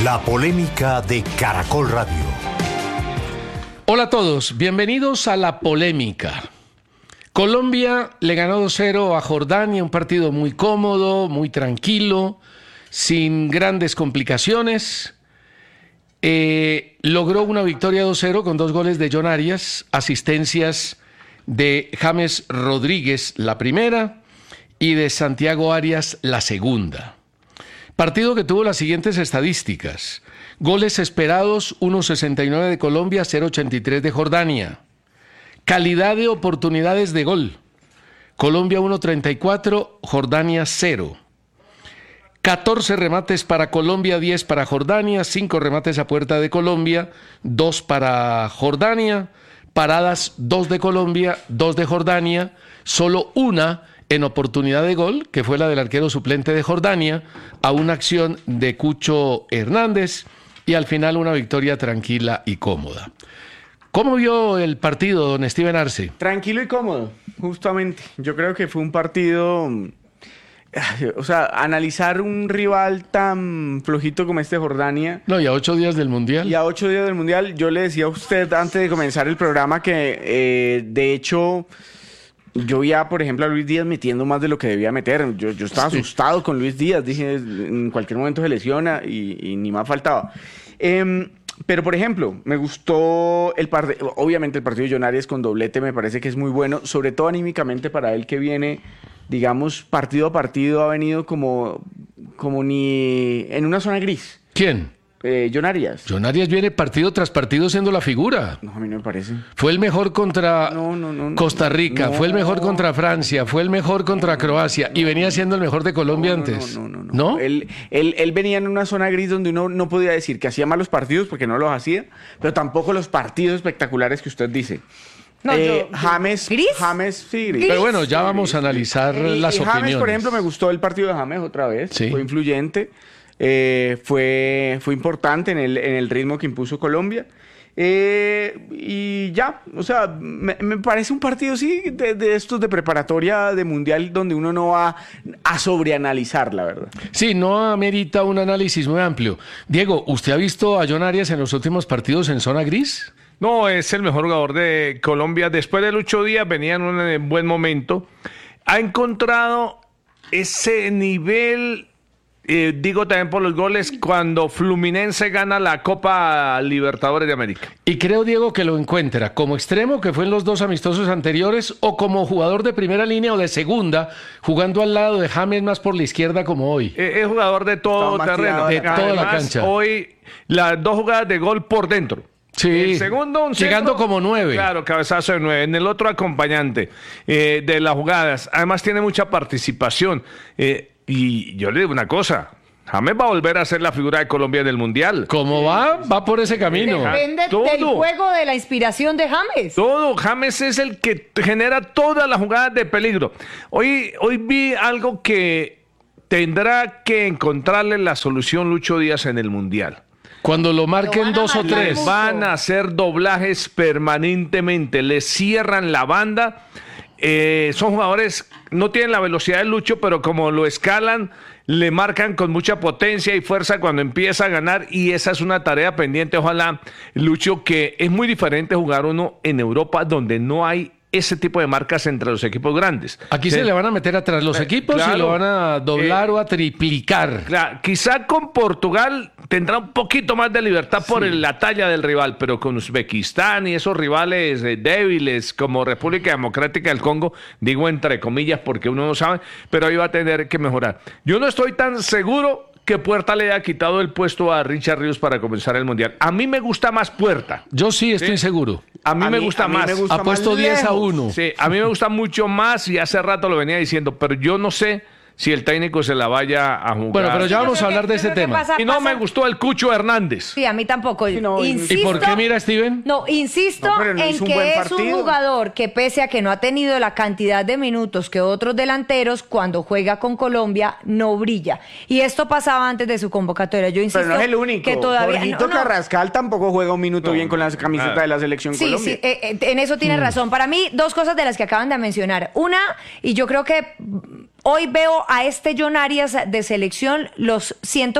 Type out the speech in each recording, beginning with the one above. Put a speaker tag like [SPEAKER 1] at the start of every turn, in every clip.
[SPEAKER 1] La polémica de Caracol Radio.
[SPEAKER 2] Hola a todos, bienvenidos a La Polémica. Colombia le ganó 2-0 a Jordania, un partido muy cómodo, muy tranquilo, sin grandes complicaciones. Logró una victoria 2-0 con 2 goles de John Arias, asistencias de James Rodríguez la primera y de Santiago Arias la segunda. Partido que tuvo las siguientes estadísticas. Goles esperados, 1.69 de Colombia, 0.83 de Jordania. Calidad de oportunidades de gol. Colombia 1.34, Jordania 0. 14 remates para Colombia, 10 para Jordania, 5 remates a puerta de Colombia, 2 para Jordania. Paradas, 2 de Colombia, 2 de Jordania, solo una en oportunidad de gol, que fue la del arquero suplente de Jordania, a una acción de Cucho Hernández, y al final una victoria tranquila y cómoda. ¿Cómo vio el partido, don Steven Arce?
[SPEAKER 3] Tranquilo y cómodo, justamente. Yo creo que fue un partido... O sea, analizar un rival tan flojito como Jordania...
[SPEAKER 2] No, y a 8 días del Mundial.
[SPEAKER 3] Y a 8 días del Mundial, yo le decía a usted antes de comenzar el programa que, de hecho... Yo vi, por ejemplo, a Luis Díaz metiendo más de lo que debía meter. Yo estaba asustado con Luis Díaz. Dije, en cualquier momento se lesiona y ni más faltaba. Pero, por ejemplo, me gustó el partido. Obviamente, el partido de John Arias con doblete me parece que es muy bueno. Sobre todo anímicamente para él, que viene, digamos, partido a partido, ha venido como ni en una zona gris.
[SPEAKER 2] ¿Quién?
[SPEAKER 3] John Arias.
[SPEAKER 2] John Arias viene partido tras partido siendo la figura.
[SPEAKER 3] No, a mí no me parece.
[SPEAKER 2] Fue el mejor contra Costa Rica, fue el mejor contra Francia, fue el mejor contra Croacia y venía siendo el mejor de Colombia antes.
[SPEAKER 3] No. Él venía en una zona gris donde uno no podía decir que hacía malos partidos porque no los hacía, pero tampoco los partidos espectaculares que usted dice.
[SPEAKER 4] No,
[SPEAKER 3] James, sí, gris.
[SPEAKER 2] Pero bueno, ya vamos a analizar las opiniones.
[SPEAKER 3] James, por ejemplo, me gustó el partido de James otra vez.
[SPEAKER 2] Sí.
[SPEAKER 3] Fue influyente. Fue importante en el ritmo que impuso Colombia. Y ya, o sea, me parece un partido, sí, de estos de preparatoria de Mundial donde uno no va a sobreanalizar, la verdad.
[SPEAKER 2] Sí, no amerita un análisis muy amplio. Diego, ¿usted ha visto a John Arias en los últimos partidos en zona gris?
[SPEAKER 5] No, es el mejor jugador de Colombia. Después de Lucho Díaz venía en un buen momento. Ha encontrado ese nivel... digo también por los goles cuando Fluminense gana la Copa Libertadores de América.
[SPEAKER 2] Y creo, Diego, que lo encuentra como extremo, que fue en los 2 amistosos anteriores, o como jugador de primera línea o de segunda, jugando al lado de James más por la izquierda como hoy.
[SPEAKER 5] Es jugador de todo terreno.
[SPEAKER 2] De toda la cancha.
[SPEAKER 5] Hoy las 2 jugadas de gol por dentro.
[SPEAKER 2] Sí,
[SPEAKER 5] el segundo, un centro,
[SPEAKER 2] llegando como 9.
[SPEAKER 5] Claro, cabezazo de 9. En el otro acompañante de las jugadas. Además tiene mucha participación. Y yo le digo una cosa, James va a volver a ser la figura de Colombia en el Mundial.
[SPEAKER 2] ¿Cómo va? Va por ese camino.
[SPEAKER 4] Depende del juego, de la inspiración de James.
[SPEAKER 5] Todo, James es el que genera todas las jugadas de peligro. Hoy vi algo que tendrá que encontrarle la solución Lucho Díaz en el Mundial.
[SPEAKER 2] Cuando lo marquen 2 o 3.
[SPEAKER 5] Van a hacer doblajes permanentemente, le cierran la banda. Son jugadores, no tienen la velocidad de Lucho, pero como lo escalan, le marcan con mucha potencia y fuerza cuando empieza a ganar, y esa es una tarea pendiente. Ojalá, Lucho, que es muy diferente jugar uno en Europa donde no hay ese tipo de marcas entre los equipos grandes.
[SPEAKER 2] Aquí se le van a meter atrás los equipos, claro, y lo van a doblar o a triplicar.
[SPEAKER 5] Claro, quizá con Portugal tendrá un poquito más de libertad por la talla del rival, pero con Uzbekistán y esos rivales débiles como República Democrática del Congo, digo entre comillas porque uno no sabe, pero ahí va a tener que mejorar. Yo no estoy tan seguro que Puerta le haya quitado el puesto a Richard Ríos para comenzar el Mundial. A mí me gusta más Puerta.
[SPEAKER 2] Yo sí estoy seguro.
[SPEAKER 5] A mí me gusta más.
[SPEAKER 2] Ha puesto 10-1.
[SPEAKER 5] Sí, a mí me gusta mucho más y hace rato lo venía diciendo, pero yo no sé si el técnico se la vaya a jugar.
[SPEAKER 2] Bueno, pero ya vamos a hablar de ese tema.
[SPEAKER 5] Y no me gustó el Cucho Hernández.
[SPEAKER 4] Sí, a mí tampoco.
[SPEAKER 2] Insisto, ¿y por qué mira, Steven?
[SPEAKER 4] Insisto en que es un jugador que, pese a que no ha tenido la cantidad de minutos que otros delanteros, cuando juega con Colombia no brilla. Y esto pasaba antes de su convocatoria. Yo insisto.
[SPEAKER 3] Pero no es el único.
[SPEAKER 4] Que todavía
[SPEAKER 3] Jorgito Carrascal tampoco juega un minuto bien con la camiseta de la selección Colombia.
[SPEAKER 4] Sí, en eso tiene razón. Para mí, 2 cosas de las que acaban de mencionar. Una, y yo creo que hoy veo a este John Arias de selección, siento que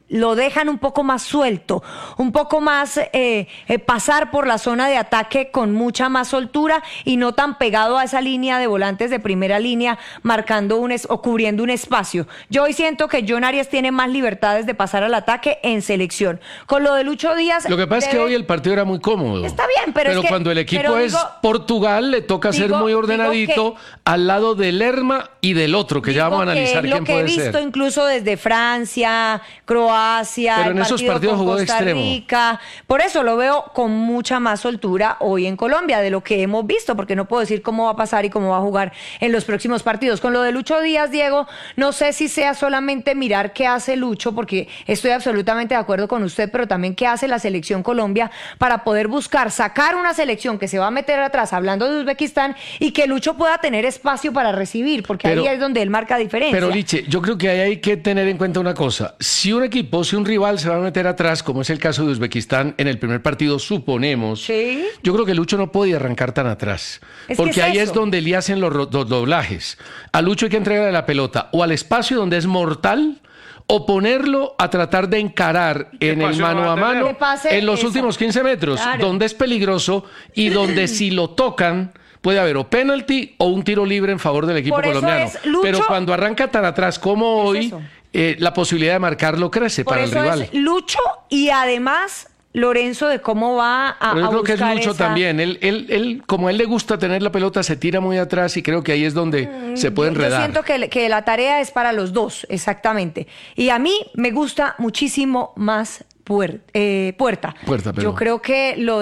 [SPEAKER 4] lo dejan un poco más suelto, un poco más pasar por la zona de ataque con mucha más soltura y no tan pegado a esa línea de volantes de primera línea, marcando o cubriendo un espacio. Yo hoy siento que John Arias tiene más libertades de pasar al ataque en selección. Con lo de Lucho Díaz...
[SPEAKER 2] Lo que pasa es que hoy el partido era muy cómodo.
[SPEAKER 4] Está bien, pero
[SPEAKER 2] cuando el equipo es Portugal, le toca ser muy ordenadito al lado del Lerma y del otro, que ya vamos a analizar quién puede ser.
[SPEAKER 4] Lo que he visto incluso desde Francia, Croacia,
[SPEAKER 2] pero en esos partidos jugó de extremo.
[SPEAKER 4] Rica. Por eso lo veo con mucha más soltura hoy en Colombia de lo que hemos visto, porque no puedo decir cómo va a pasar y cómo va a jugar en los próximos partidos. Con lo de Lucho Díaz, Diego, no sé si sea solamente mirar qué hace Lucho, porque estoy absolutamente de acuerdo con usted, pero también qué hace la selección Colombia para poder buscar sacar una selección que se va a meter atrás, hablando de Uzbekistán, y que Lucho pueda tener espacio para recibir, porque ahí es donde él marca diferencia.
[SPEAKER 2] Pero Liche, yo creo que ahí hay que tener en cuenta una cosa. Si un rival se va a meter atrás, como es el caso de Uzbekistán en el primer partido, suponemos,
[SPEAKER 4] ¿sí?
[SPEAKER 2] Yo creo que Lucho no podía arrancar tan atrás, porque ahí es donde le hacen los doblajes. A Lucho hay que entregarle la pelota o al espacio donde es mortal, o ponerlo a tratar de encarar en el mano a mano en los últimos 15 metros, claro, donde es peligroso y donde si lo tocan puede haber o penalti o un tiro libre en favor del equipo colombiano. Pero cuando arranca tan atrás como hoy, la posibilidad de marcarlo crece para el rival.
[SPEAKER 4] Es Lucho y además Lorenzo de cómo va a
[SPEAKER 2] Pero yo creo que es Lucho
[SPEAKER 4] esa...
[SPEAKER 2] también. Él, como a él le gusta tener la pelota, se tira muy atrás y creo que ahí es donde se puede enredar.
[SPEAKER 4] Yo siento que la tarea es para los dos, exactamente. Y a mí me gusta muchísimo más Puerta. Yo creo que lo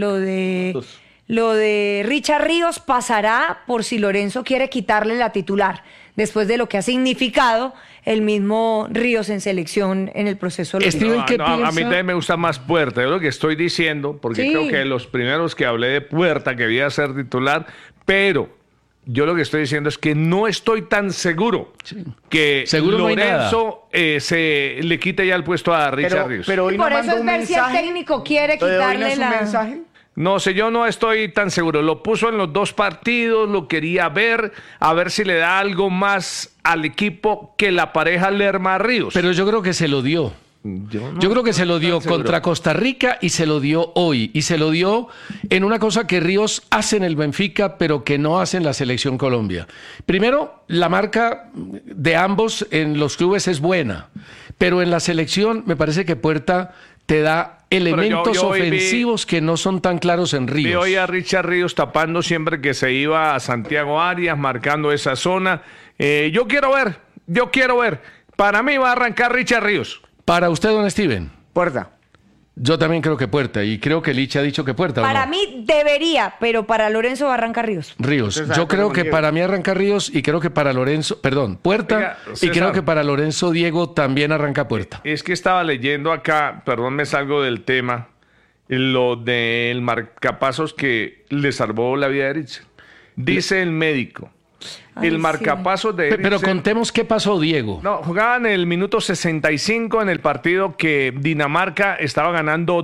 [SPEAKER 4] de Richard Ríos pasará por si Lorenzo quiere quitarle la titular, después de lo que ha significado el mismo Ríos en selección en el proceso.
[SPEAKER 5] A mí también me gusta más Puerta, es lo que estoy diciendo, porque creo que los primeros que hablé de Puerta, que debía ser titular, pero yo lo que estoy diciendo es que no estoy tan seguro que Lorenzo se le quite ya el puesto a Richard Ríos.
[SPEAKER 3] Pero hoy
[SPEAKER 4] por eso es ver si el técnico quiere quitarle
[SPEAKER 3] la... mensaje.
[SPEAKER 5] No sé, yo no estoy tan seguro. Lo puso en los dos partidos, lo quería ver, a ver si le da algo más al equipo que la pareja Lerma-Ríos.
[SPEAKER 2] Pero yo creo que se lo dio. Yo creo que se lo dio contra Costa Rica y se lo dio hoy. Y se lo dio en una cosa que Ríos hace en el Benfica, pero que no hace en la Selección Colombia. Primero, la marca de ambos en los clubes es buena, pero en la selección me parece que Puerta te da elementos ofensivos que no son tan claros en Ríos.
[SPEAKER 5] Vi hoy a Richard Ríos tapando siempre que se iba a Santiago Arias, marcando esa zona. Yo quiero ver. Para mí va a arrancar Richard Ríos.
[SPEAKER 2] Para usted, don Steven.
[SPEAKER 3] Puerta.
[SPEAKER 2] Yo también creo que Puerta, y creo que Lich ha dicho que Puerta.
[SPEAKER 4] Para mí debería, pero para Lorenzo va a arrancar Ríos.
[SPEAKER 2] Yo creo que para mí arranca Ríos y creo que para Puerta, y creo que para Lorenzo Diego también arranca Puerta.
[SPEAKER 5] Es que estaba leyendo acá, perdón, me salgo del tema, lo del marcapasos que le salvó la vida a Eriksen. Dice el médico. El marcapasos de Eriksen.
[SPEAKER 2] Pero contemos qué pasó, Diego.
[SPEAKER 5] No, jugaban el minuto 65 en el partido que Dinamarca estaba ganando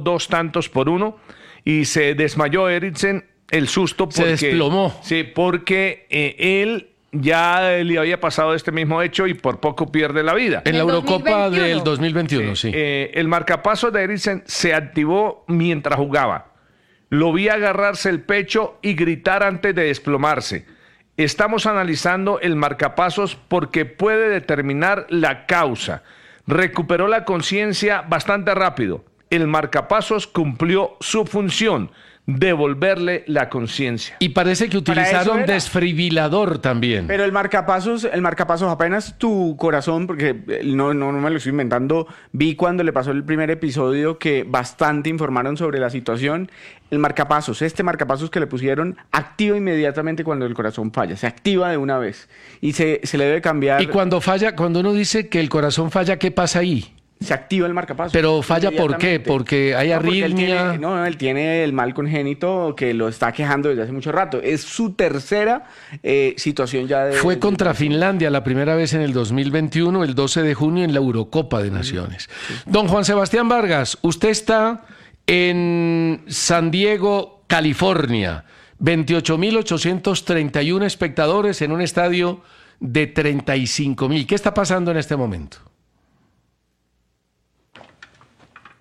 [SPEAKER 5] 2-1 y se desmayó Eriksen, el susto porque...
[SPEAKER 2] Se desplomó.
[SPEAKER 5] Sí, porque él ya le había pasado este mismo hecho y por poco pierde la vida.
[SPEAKER 2] En la Eurocopa del 2021, sí.
[SPEAKER 5] El marcapasos de Eriksen se activó mientras jugaba. Lo vi agarrarse el pecho y gritar antes de desplomarse. Estamos analizando el marcapasos porque puede determinar la causa. Recuperó la conciencia bastante rápido. El marcapasos cumplió su función, devolverle la conciencia.
[SPEAKER 2] Y parece que utilizaron desfibrilador también.
[SPEAKER 3] Pero el marcapasos apenas tu corazón, porque no me lo estoy inventando, vi cuando le pasó el primer episodio que bastante informaron sobre la situación. Este marcapasos que le pusieron, activa inmediatamente cuando el corazón falla, se activa de una vez y se le debe cambiar.
[SPEAKER 2] Y cuando falla, cuando uno dice que el corazón falla, ¿qué pasa ahí?
[SPEAKER 3] Se activa el marcapasos.
[SPEAKER 2] Pero falla ¿por qué? Porque hay arritmia.
[SPEAKER 3] Él tiene el mal congénito que lo está quejando desde hace mucho rato. Es su tercera situación ya de...
[SPEAKER 2] Fue contra Finlandia la primera vez en el 2021, el 12 de junio en la Eurocopa de Naciones. Sí. Don Juan Sebastián Vargas, usted está en San Diego, California. 28.831 espectadores en un estadio de 35.000. ¿Qué está pasando en este momento?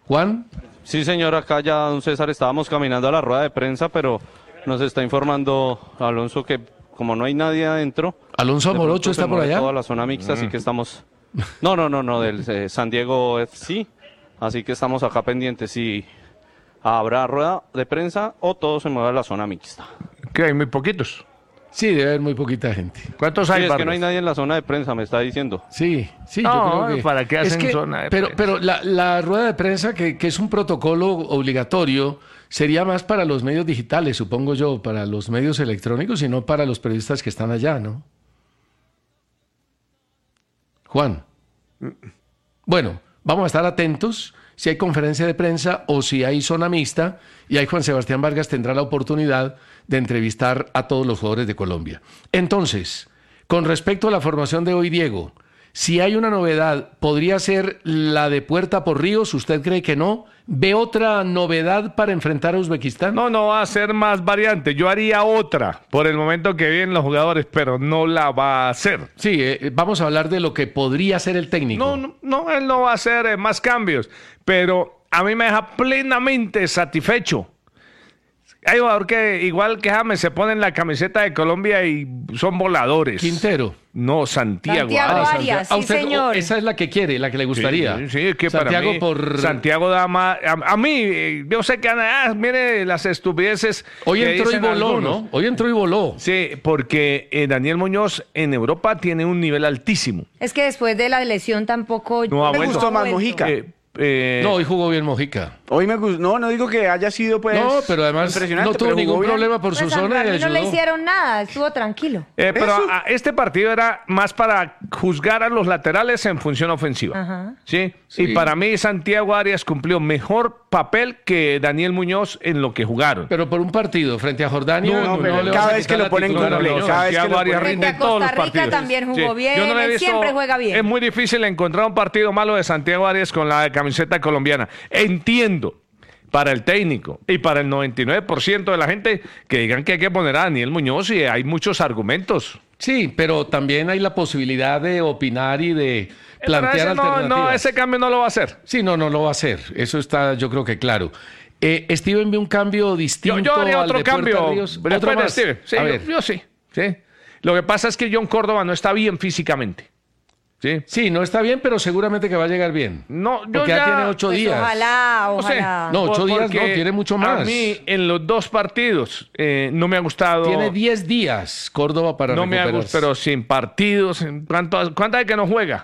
[SPEAKER 2] Juan.
[SPEAKER 6] Sí, señor, acá ya, don César, estábamos caminando a la rueda de prensa, pero nos está informando Alonso que como no hay nadie adentro...
[SPEAKER 2] ¿Alonso Morocho está por allá?
[SPEAKER 6] Toda la zona mixta, así que estamos... No, del San Diego FC, así que estamos acá pendientes si habrá rueda de prensa o todo se mueve a la zona mixta.
[SPEAKER 5] Que hay muy poquitos.
[SPEAKER 2] Sí, debe haber muy poquita gente.
[SPEAKER 5] ¿Cuántos
[SPEAKER 6] Sí,
[SPEAKER 5] hay,
[SPEAKER 6] es
[SPEAKER 5] Vargas?
[SPEAKER 6] que no hay nadie en la zona de prensa, me está diciendo.
[SPEAKER 2] Sí,
[SPEAKER 5] No,
[SPEAKER 2] yo creo que...
[SPEAKER 5] ¿para qué hacen zona de prensa?
[SPEAKER 2] Pero la rueda de prensa, que es un protocolo obligatorio, sería más para los medios digitales, supongo yo, para los medios electrónicos y no para los periodistas que están allá, ¿no? Juan. Bueno, vamos a estar atentos si hay conferencia de prensa o si hay zona mixta, y ahí Juan Sebastián Vargas tendrá la oportunidad de entrevistar a todos los jugadores de Colombia. Entonces, con respecto a la formación de hoy, Diego, si hay una novedad, ¿podría ser la de Puerta por Ríos? ¿Usted cree que no? ¿Ve otra novedad para enfrentar a Uzbekistán?
[SPEAKER 5] No va a ser más variante. Yo haría otra por el momento que vienen los jugadores, pero no la va a hacer.
[SPEAKER 2] Sí, vamos a hablar de lo que podría hacer el técnico.
[SPEAKER 5] No, él no va a hacer más cambios, pero a mí me deja plenamente satisfecho. Hay jugador que, igual que James, se ponen la camiseta de Colombia y son voladores.
[SPEAKER 2] Quintero.
[SPEAKER 5] No, Santiago
[SPEAKER 4] Arias, sí, señor.
[SPEAKER 2] Esa es la que quiere, la que le gustaría.
[SPEAKER 5] Sí, es que
[SPEAKER 2] Santiago
[SPEAKER 5] para mí, Santiago da más... A mí, yo sé que... mire las estupideces.
[SPEAKER 2] Hoy
[SPEAKER 5] que
[SPEAKER 2] entró y
[SPEAKER 5] dicen
[SPEAKER 2] voló,
[SPEAKER 5] algunos.
[SPEAKER 2] ¿no? Hoy entró y voló.
[SPEAKER 5] Sí, porque Daniel Muñoz en Europa tiene un nivel altísimo.
[SPEAKER 4] Es que después de la lesión tampoco...
[SPEAKER 5] No,
[SPEAKER 3] Me gustó más Mojica.
[SPEAKER 2] No, hoy jugó bien Mojica.
[SPEAKER 3] Hoy me gustó. No digo que haya sido pues.
[SPEAKER 2] No, pero además
[SPEAKER 3] impresionante,
[SPEAKER 2] no tuvo
[SPEAKER 3] pero
[SPEAKER 2] ningún
[SPEAKER 3] jugó bien.
[SPEAKER 2] problema por su
[SPEAKER 4] Pues a
[SPEAKER 2] zona y
[SPEAKER 4] mí no le
[SPEAKER 2] ayudó.
[SPEAKER 4] hicieron nada, estuvo tranquilo.
[SPEAKER 5] Pero este partido era más para juzgar a los laterales en función ofensiva.
[SPEAKER 4] Ajá.
[SPEAKER 5] ¿Sí?
[SPEAKER 2] Sí.
[SPEAKER 5] Y para mí Santiago Arias cumplió mejor papel que Daniel Muñoz en lo que jugaron.
[SPEAKER 2] Pero por un partido frente a Jordania.
[SPEAKER 3] No, pero
[SPEAKER 2] le
[SPEAKER 3] cada
[SPEAKER 2] vas a
[SPEAKER 3] vez que
[SPEAKER 2] quitar
[SPEAKER 3] lo
[SPEAKER 2] la
[SPEAKER 3] ponen
[SPEAKER 2] titular a
[SPEAKER 3] cumple,
[SPEAKER 2] Muñoz.
[SPEAKER 3] cada vez que
[SPEAKER 5] Santiago
[SPEAKER 3] lo
[SPEAKER 5] Arias
[SPEAKER 3] ponen.
[SPEAKER 5] rinde en
[SPEAKER 4] Frente a
[SPEAKER 5] todos los
[SPEAKER 4] Costa Rica
[SPEAKER 5] partidos.
[SPEAKER 4] también jugó bien,
[SPEAKER 5] Yo no le he
[SPEAKER 4] él
[SPEAKER 5] visto-
[SPEAKER 4] siempre juega bien.
[SPEAKER 5] Es muy difícil encontrar un partido malo de Santiago Arias con la camiseta colombiana. Entiendo para el técnico y para el 99% de la gente que digan que hay que poner a Daniel Muñoz y hay muchos argumentos.
[SPEAKER 2] Sí, pero también hay la posibilidad de opinar y de plantear
[SPEAKER 5] Pero ese
[SPEAKER 2] alternativas.
[SPEAKER 5] no, ese cambio no lo va a hacer.
[SPEAKER 2] Sí, no lo va a hacer. Eso está, yo creo que claro. Steven ve un cambio distinto
[SPEAKER 5] Yo haría
[SPEAKER 2] al
[SPEAKER 5] otro
[SPEAKER 2] de Puerta
[SPEAKER 5] cambio.
[SPEAKER 2] Ríos.
[SPEAKER 5] Después
[SPEAKER 2] ¿Otro
[SPEAKER 5] de
[SPEAKER 2] más?
[SPEAKER 5] Steven. Sí,
[SPEAKER 2] A ver.
[SPEAKER 5] yo sí. Lo que pasa es que John Córdoba no está bien físicamente. ¿Sí?
[SPEAKER 2] Sí, no está bien, pero seguramente que va a llegar bien.
[SPEAKER 5] No, yo
[SPEAKER 2] Porque ya
[SPEAKER 5] ya-
[SPEAKER 2] tiene 8
[SPEAKER 4] Pues
[SPEAKER 2] días.
[SPEAKER 4] ojalá.
[SPEAKER 5] No sé.
[SPEAKER 2] No, 8 días
[SPEAKER 5] Porque
[SPEAKER 2] no, tiene mucho más.
[SPEAKER 5] A mí, en los dos partidos, no me ha gustado.
[SPEAKER 2] Tiene 10 días Córdoba para
[SPEAKER 5] No me ha
[SPEAKER 2] recuperarse.
[SPEAKER 5] gustado, pero sin partidos. ¿Cuántas de que no juega?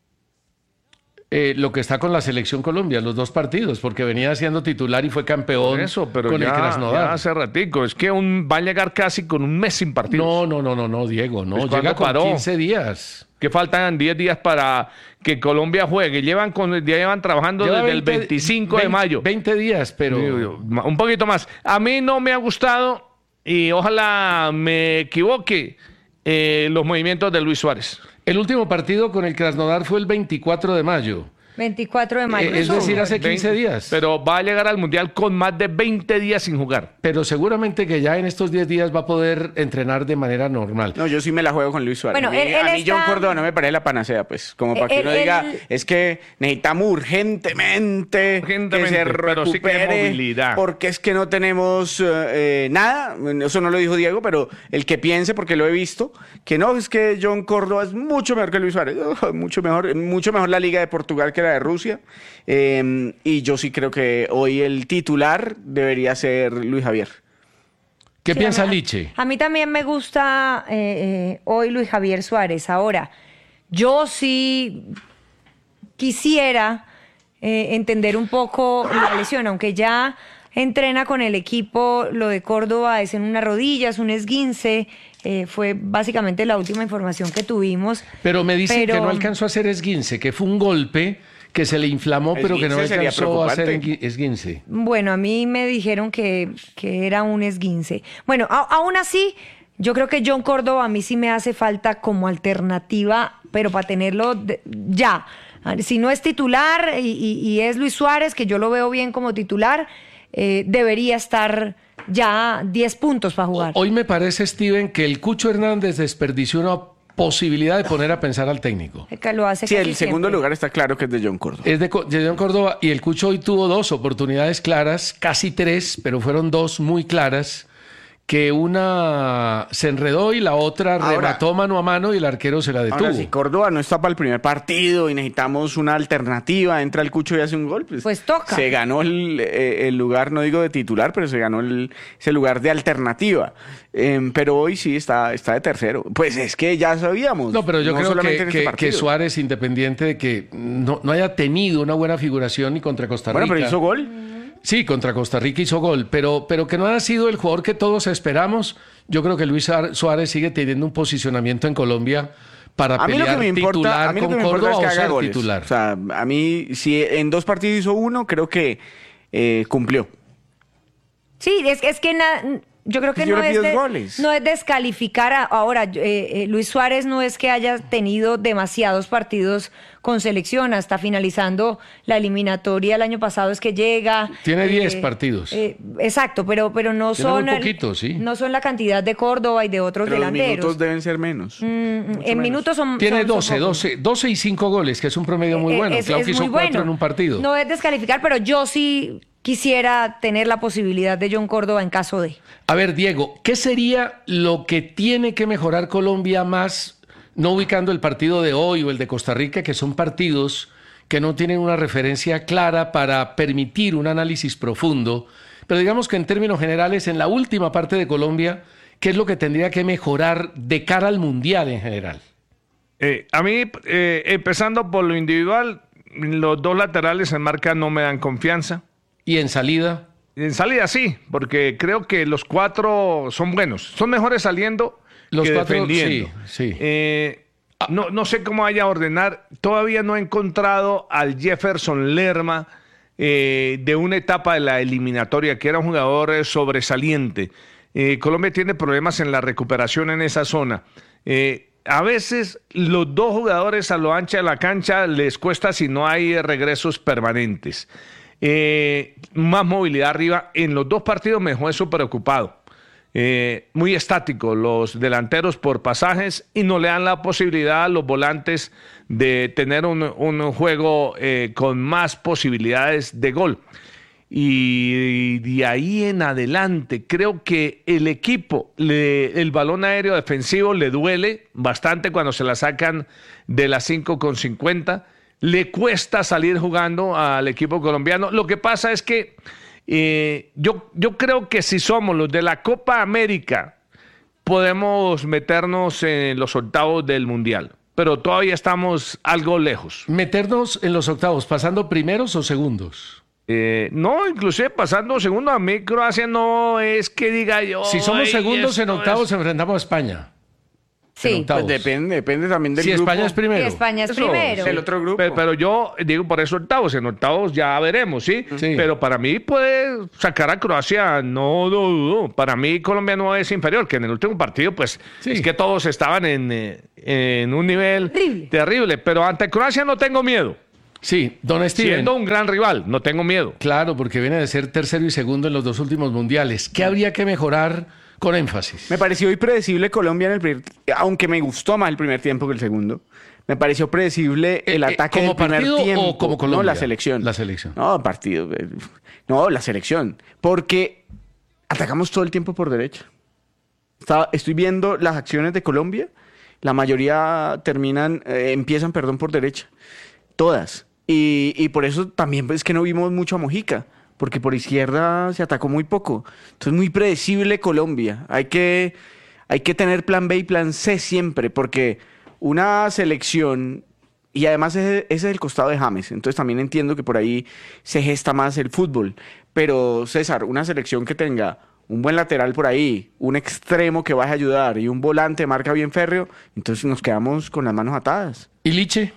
[SPEAKER 2] Lo que está con la Selección Colombia, los 2 partidos, porque venía siendo titular y fue campeón
[SPEAKER 5] Por eso, pero
[SPEAKER 2] con el
[SPEAKER 5] ya
[SPEAKER 2] Krasnodar.
[SPEAKER 5] hace ratico. Es que va a llegar casi con un mes sin partidos.
[SPEAKER 2] No, Diego, no.
[SPEAKER 5] Pues,
[SPEAKER 2] Llega
[SPEAKER 5] ¿cuándo
[SPEAKER 2] con
[SPEAKER 5] paró?
[SPEAKER 2] 15 días.
[SPEAKER 5] Que faltan 10 días para que Colombia juegue. Ya llevan trabajando
[SPEAKER 2] Lleva
[SPEAKER 5] desde el
[SPEAKER 2] 20
[SPEAKER 5] 25 de mayo.
[SPEAKER 2] 20 días, pero...
[SPEAKER 5] Un poquito más. A mí no me ha gustado, y ojalá me equivoque, los movimientos de Luis Suárez.
[SPEAKER 2] El último partido con el Krasnodar fue el 24 de mayo.
[SPEAKER 4] 24 de mayo.
[SPEAKER 2] Es decir, hace 15 días.
[SPEAKER 5] Pero va a llegar al Mundial con más de 20 días sin jugar.
[SPEAKER 2] Pero seguramente que ya en estos 10 días va a poder entrenar de manera normal.
[SPEAKER 3] No, yo sí me la juego con Luis Suárez.
[SPEAKER 4] Bueno,
[SPEAKER 3] a mí,
[SPEAKER 4] él
[SPEAKER 3] a mí John
[SPEAKER 4] está-
[SPEAKER 3] Córdoba no me parece la panacea, pues. Como para que uno diga, es que necesitamos urgentemente que se
[SPEAKER 5] pero sí que hay
[SPEAKER 3] recupere,
[SPEAKER 5] movilidad.
[SPEAKER 3] porque es que no tenemos nada. Eso no lo dijo Diego, pero el que piense, porque lo he visto, que no, es que John Córdoba es mucho mejor que Luis Suárez. Mucho mejor la Liga de Portugal que la de Rusia. Y yo sí creo que hoy el titular debería ser Luis Javier.
[SPEAKER 2] ¿Qué
[SPEAKER 4] Sí,
[SPEAKER 2] piensa
[SPEAKER 4] a mí-
[SPEAKER 2] Liche?
[SPEAKER 4] A mí también me gusta hoy Luis Javier Suárez. Ahora, yo sí quisiera entender un poco la lesión, aunque ya entrena con el equipo, lo de Córdoba es en una rodilla, es un esguince, fue básicamente la última información que tuvimos.
[SPEAKER 2] Pero me dicen
[SPEAKER 4] Pero-
[SPEAKER 2] que no alcanzó a hacer esguince, que fue un golpe que se le inflamó, pero que no
[SPEAKER 3] Esguince sería
[SPEAKER 2] alcanzó a hacer
[SPEAKER 3] preocupante.
[SPEAKER 2] esguince.
[SPEAKER 4] Bueno, a mí me dijeron que era un esguince. Bueno, aún así, yo creo que John Córdoba a mí sí me hace falta como alternativa, pero para tenerlo ya. Si no es titular y es Luis Suárez, que yo lo veo bien como titular, debería estar ya 10 puntos para jugar.
[SPEAKER 2] Hoy me parece, Steven, que el Cucho Hernández desperdició una posibilidad de poner a pensar al técnico.
[SPEAKER 4] Que lo hace
[SPEAKER 3] Sí,
[SPEAKER 4] casi
[SPEAKER 3] el segundo
[SPEAKER 4] siempre.
[SPEAKER 3] lugar está claro que es de John Córdoba.
[SPEAKER 2] Es de John Córdoba, y el Cucho hoy tuvo 2 oportunidades claras, casi 3, pero fueron 2 muy claras, que una se enredó y la otra
[SPEAKER 3] Ahora-
[SPEAKER 2] remató mano a mano y el arquero se la detuvo.
[SPEAKER 3] Ahora, si Córdoba no está para el primer partido y necesitamos una alternativa, entra el Cucho y hace un gol,
[SPEAKER 4] Pues toca.
[SPEAKER 3] Se ganó el lugar, no digo de titular, pero se ganó ese lugar de alternativa. Pero hoy sí está de tercero. Pues es que ya sabíamos.
[SPEAKER 2] No, pero yo creo
[SPEAKER 3] solamente en este
[SPEAKER 2] que
[SPEAKER 3] partido.
[SPEAKER 2] Suárez, independiente de que no haya tenido una buena figuración ni contra Costa Rica.
[SPEAKER 3] Bueno, pero hizo gol.
[SPEAKER 2] Sí, contra Costa Rica hizo gol, pero que no ha sido el jugador que todos esperamos. Yo creo que Luis Suárez sigue teniendo un posicionamiento en Colombia para
[SPEAKER 3] A mí lo que
[SPEAKER 2] pelear
[SPEAKER 3] me importa,
[SPEAKER 2] titular
[SPEAKER 3] a mí lo
[SPEAKER 2] con
[SPEAKER 3] que me importa
[SPEAKER 2] Córdoba
[SPEAKER 3] es que
[SPEAKER 2] o
[SPEAKER 3] haga
[SPEAKER 2] ser
[SPEAKER 3] goles.
[SPEAKER 2] titular.
[SPEAKER 3] O sea, a mí, si en 2 partidos hizo 1, creo que cumplió.
[SPEAKER 4] Sí, es que yo creo que
[SPEAKER 3] Yo
[SPEAKER 4] no
[SPEAKER 3] le
[SPEAKER 4] es,
[SPEAKER 3] pido goles.
[SPEAKER 4] no es descalificar ahora. Luis Suárez no es que haya tenido demasiados partidos con selección, hasta finalizando la eliminatoria el año pasado es que llega.
[SPEAKER 2] Tiene 10 partidos.
[SPEAKER 4] Exacto, pero no
[SPEAKER 2] Tiene
[SPEAKER 4] son
[SPEAKER 2] muy poquitos, sí.
[SPEAKER 4] no son la cantidad de Córdoba y de otros
[SPEAKER 3] Pero los
[SPEAKER 4] delanteros.
[SPEAKER 3] minutos deben ser menos.
[SPEAKER 4] En minutos son
[SPEAKER 2] Tiene
[SPEAKER 4] son
[SPEAKER 2] 12
[SPEAKER 4] pocos.
[SPEAKER 2] y 5 goles, que es un promedio muy bueno. Claro que hizo
[SPEAKER 4] muy
[SPEAKER 2] 4
[SPEAKER 4] bueno.
[SPEAKER 2] en un partido.
[SPEAKER 4] No es descalificar, pero yo sí quisiera tener la posibilidad de John Córdoba en caso de.
[SPEAKER 2] A ver, Diego, ¿qué sería lo que tiene que mejorar Colombia más, no ubicando el partido de hoy o el de Costa Rica, que son partidos que no tienen una referencia clara para permitir un análisis profundo? Pero digamos que en términos generales, en la última parte de Colombia, ¿qué es lo que tendría que mejorar de cara al Mundial en general?
[SPEAKER 5] A mí, empezando por lo individual, los 2 laterales en marca no me dan confianza.
[SPEAKER 2] Y en salida,
[SPEAKER 5] En salida sí, porque creo que los 4 son buenos. Son mejores saliendo
[SPEAKER 2] Los
[SPEAKER 5] que
[SPEAKER 2] 4,
[SPEAKER 5] defendiendo.
[SPEAKER 2] sí.
[SPEAKER 5] No sé cómo vaya a ordenar. Todavía no he encontrado al Jefferson Lerma de una etapa de la eliminatoria, que era un jugador sobresaliente. Colombia tiene problemas en la recuperación en esa zona. A veces los 2 jugadores a lo ancha de la cancha les cuesta si no hay regresos permanentes. Más movilidad arriba. En los 2 partidos me dejó eso preocupado. Muy estático los delanteros por pasajes y no le dan la posibilidad a los volantes de tener un juego con más posibilidades de gol. Y de ahí en adelante creo que el equipo, el balón aéreo defensivo le duele bastante cuando se la sacan de las 5,50. Le cuesta salir jugando al equipo colombiano. Lo que pasa es que yo creo que si somos los de la Copa América, podemos meternos en los octavos del Mundial. Pero todavía estamos algo lejos.
[SPEAKER 2] meternos en los octavos, pasando primeros o segundos.
[SPEAKER 5] No, inclusive pasando segundo, a mí Croacia no es que diga yo.
[SPEAKER 2] Si somos
[SPEAKER 5] "Ay,
[SPEAKER 2] segundos en
[SPEAKER 5] esto
[SPEAKER 2] octavos,
[SPEAKER 5] es".
[SPEAKER 2] enfrentamos a España. En
[SPEAKER 4] Sí.
[SPEAKER 2] octavos.
[SPEAKER 3] Pues depende también del
[SPEAKER 2] Si
[SPEAKER 3] grupo.
[SPEAKER 2] España es
[SPEAKER 4] Y
[SPEAKER 2] primero.
[SPEAKER 4] España es
[SPEAKER 5] Eso,
[SPEAKER 4] primero.
[SPEAKER 3] El otro grupo.
[SPEAKER 5] Pero yo digo por eso octavos. En octavos ya veremos, ¿sí?
[SPEAKER 2] Sí.
[SPEAKER 5] Pero para mí puede sacar a Croacia, no dudo. Para mí Colombia no es inferior, que en el último partido, pues,
[SPEAKER 2] Sí.
[SPEAKER 5] es que todos estaban en un nivel terrible. Pero ante Croacia no tengo miedo.
[SPEAKER 2] Sí, don Steven.
[SPEAKER 5] Siendo un gran rival, no tengo miedo.
[SPEAKER 2] Claro, porque viene de ser tercero y segundo en los 2 últimos mundiales. ¿Qué habría que mejorar con énfasis?
[SPEAKER 3] Me pareció impredecible Colombia en el primer, aunque me gustó más el primer tiempo que el segundo. Me pareció predecible el ataque
[SPEAKER 2] ¿como
[SPEAKER 3] del primer
[SPEAKER 2] partido
[SPEAKER 3] tiempo.
[SPEAKER 2] o como Colombia?
[SPEAKER 3] No, la selección.
[SPEAKER 2] La selección.
[SPEAKER 3] No, partido. No, la selección. Porque atacamos todo el tiempo por derecha. Estoy viendo las acciones de Colombia. La mayoría empiezan por derecha. Todas. Y por eso también es que no vimos mucho a Mojica. Porque por izquierda se atacó muy poco. Entonces, muy predecible Colombia. Hay que tener plan B y plan C siempre, porque una selección, y además ese es el costado de James, entonces también entiendo que por ahí se gesta más el fútbol. Pero, César, una selección que tenga un buen lateral por ahí, un extremo que vaya a ayudar y un volante de marca bien férreo, entonces nos quedamos con las manos atadas.
[SPEAKER 2] ¿Y Liche?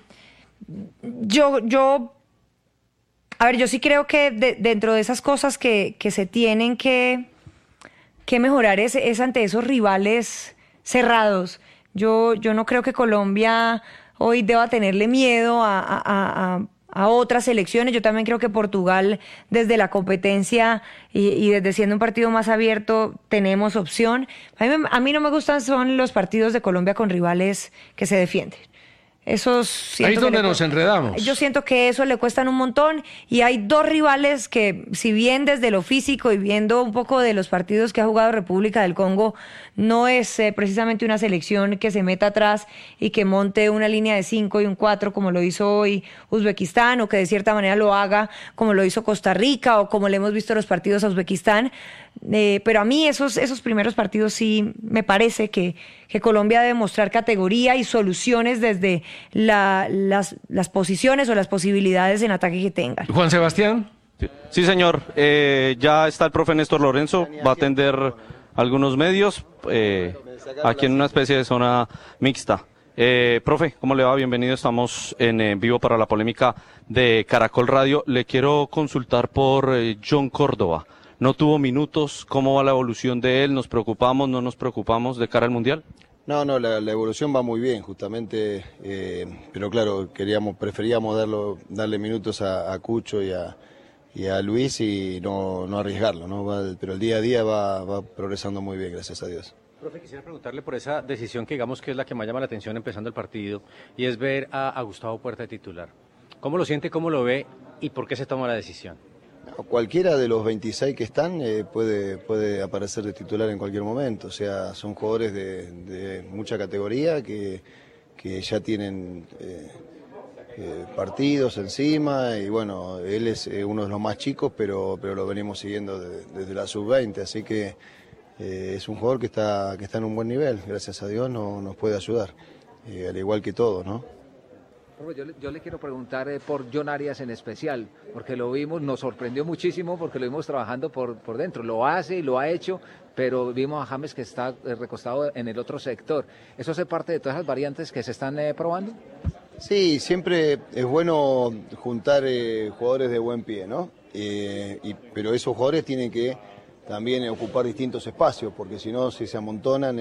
[SPEAKER 4] A ver, yo sí creo que dentro de esas cosas que se tienen que mejorar es ante esos rivales cerrados. Yo no creo que Colombia hoy deba tenerle miedo a otras selecciones. Yo también creo que Portugal, desde la competencia y desde siendo un partido más abierto, tenemos opción. A mí no me gustan son los partidos de Colombia con rivales que se defienden. Ahí
[SPEAKER 2] es donde nos enredamos.
[SPEAKER 4] Yo siento que eso le cuestan un montón y hay dos rivales que, si bien desde lo físico y viendo un poco de los partidos que ha jugado República del Congo, no es precisamente una selección que se meta atrás y que monte una línea de 5 y un 4 como lo hizo hoy Uzbekistán, o que de cierta manera lo haga como lo hizo Costa Rica o como le hemos visto los partidos a Uzbekistán. Pero a mí esos primeros partidos sí me parece que Colombia debe mostrar categoría y soluciones desde las posiciones o las posibilidades en ataque que tengan.
[SPEAKER 2] Juan Sebastián.
[SPEAKER 6] Sí, señor. Ya está el profe Néstor Lorenzo, va a atender algunos medios aquí en una especie de zona mixta. Profe, ¿cómo le va? Bienvenido, estamos en vivo para la polémica de Caracol Radio. Le quiero consultar por John Córdoba. No tuvo minutos, ¿cómo va la evolución de él? ¿Nos preocupamos, no nos preocupamos de cara al Mundial?
[SPEAKER 7] No, la evolución va muy bien, justamente, pero claro, preferíamos darle minutos a Cucho y a Luis y no arriesgarlo, ¿no? Pero el día a día va progresando muy bien, gracias a Dios.
[SPEAKER 8] Profe, quisiera preguntarle por esa decisión que digamos que es la que más llama la atención empezando el partido, y es ver a Gustavo Puerta de titular. ¿Cómo lo siente, cómo lo ve y por qué se toma la decisión?
[SPEAKER 7] Cualquiera de los 26 que están puede aparecer de titular en cualquier momento, o sea, son jugadores de mucha categoría que ya tienen partidos encima y bueno, él es uno de los más chicos, pero lo venimos siguiendo desde la sub-20, así que es un jugador que está en un buen nivel, gracias a Dios nos puede ayudar, al igual que todos, ¿no?
[SPEAKER 9] Yo le quiero preguntar por John Arias en especial, porque lo vimos, nos sorprendió muchísimo porque lo vimos trabajando por dentro, lo hace y lo ha hecho, pero vimos a James que está recostado en el otro sector. ¿Eso hace parte de todas las variantes que se están probando?
[SPEAKER 7] Sí, siempre es bueno juntar jugadores de buen pie, ¿no? Pero esos jugadores tienen que también ocupar distintos espacios, porque si no, si se amontonan,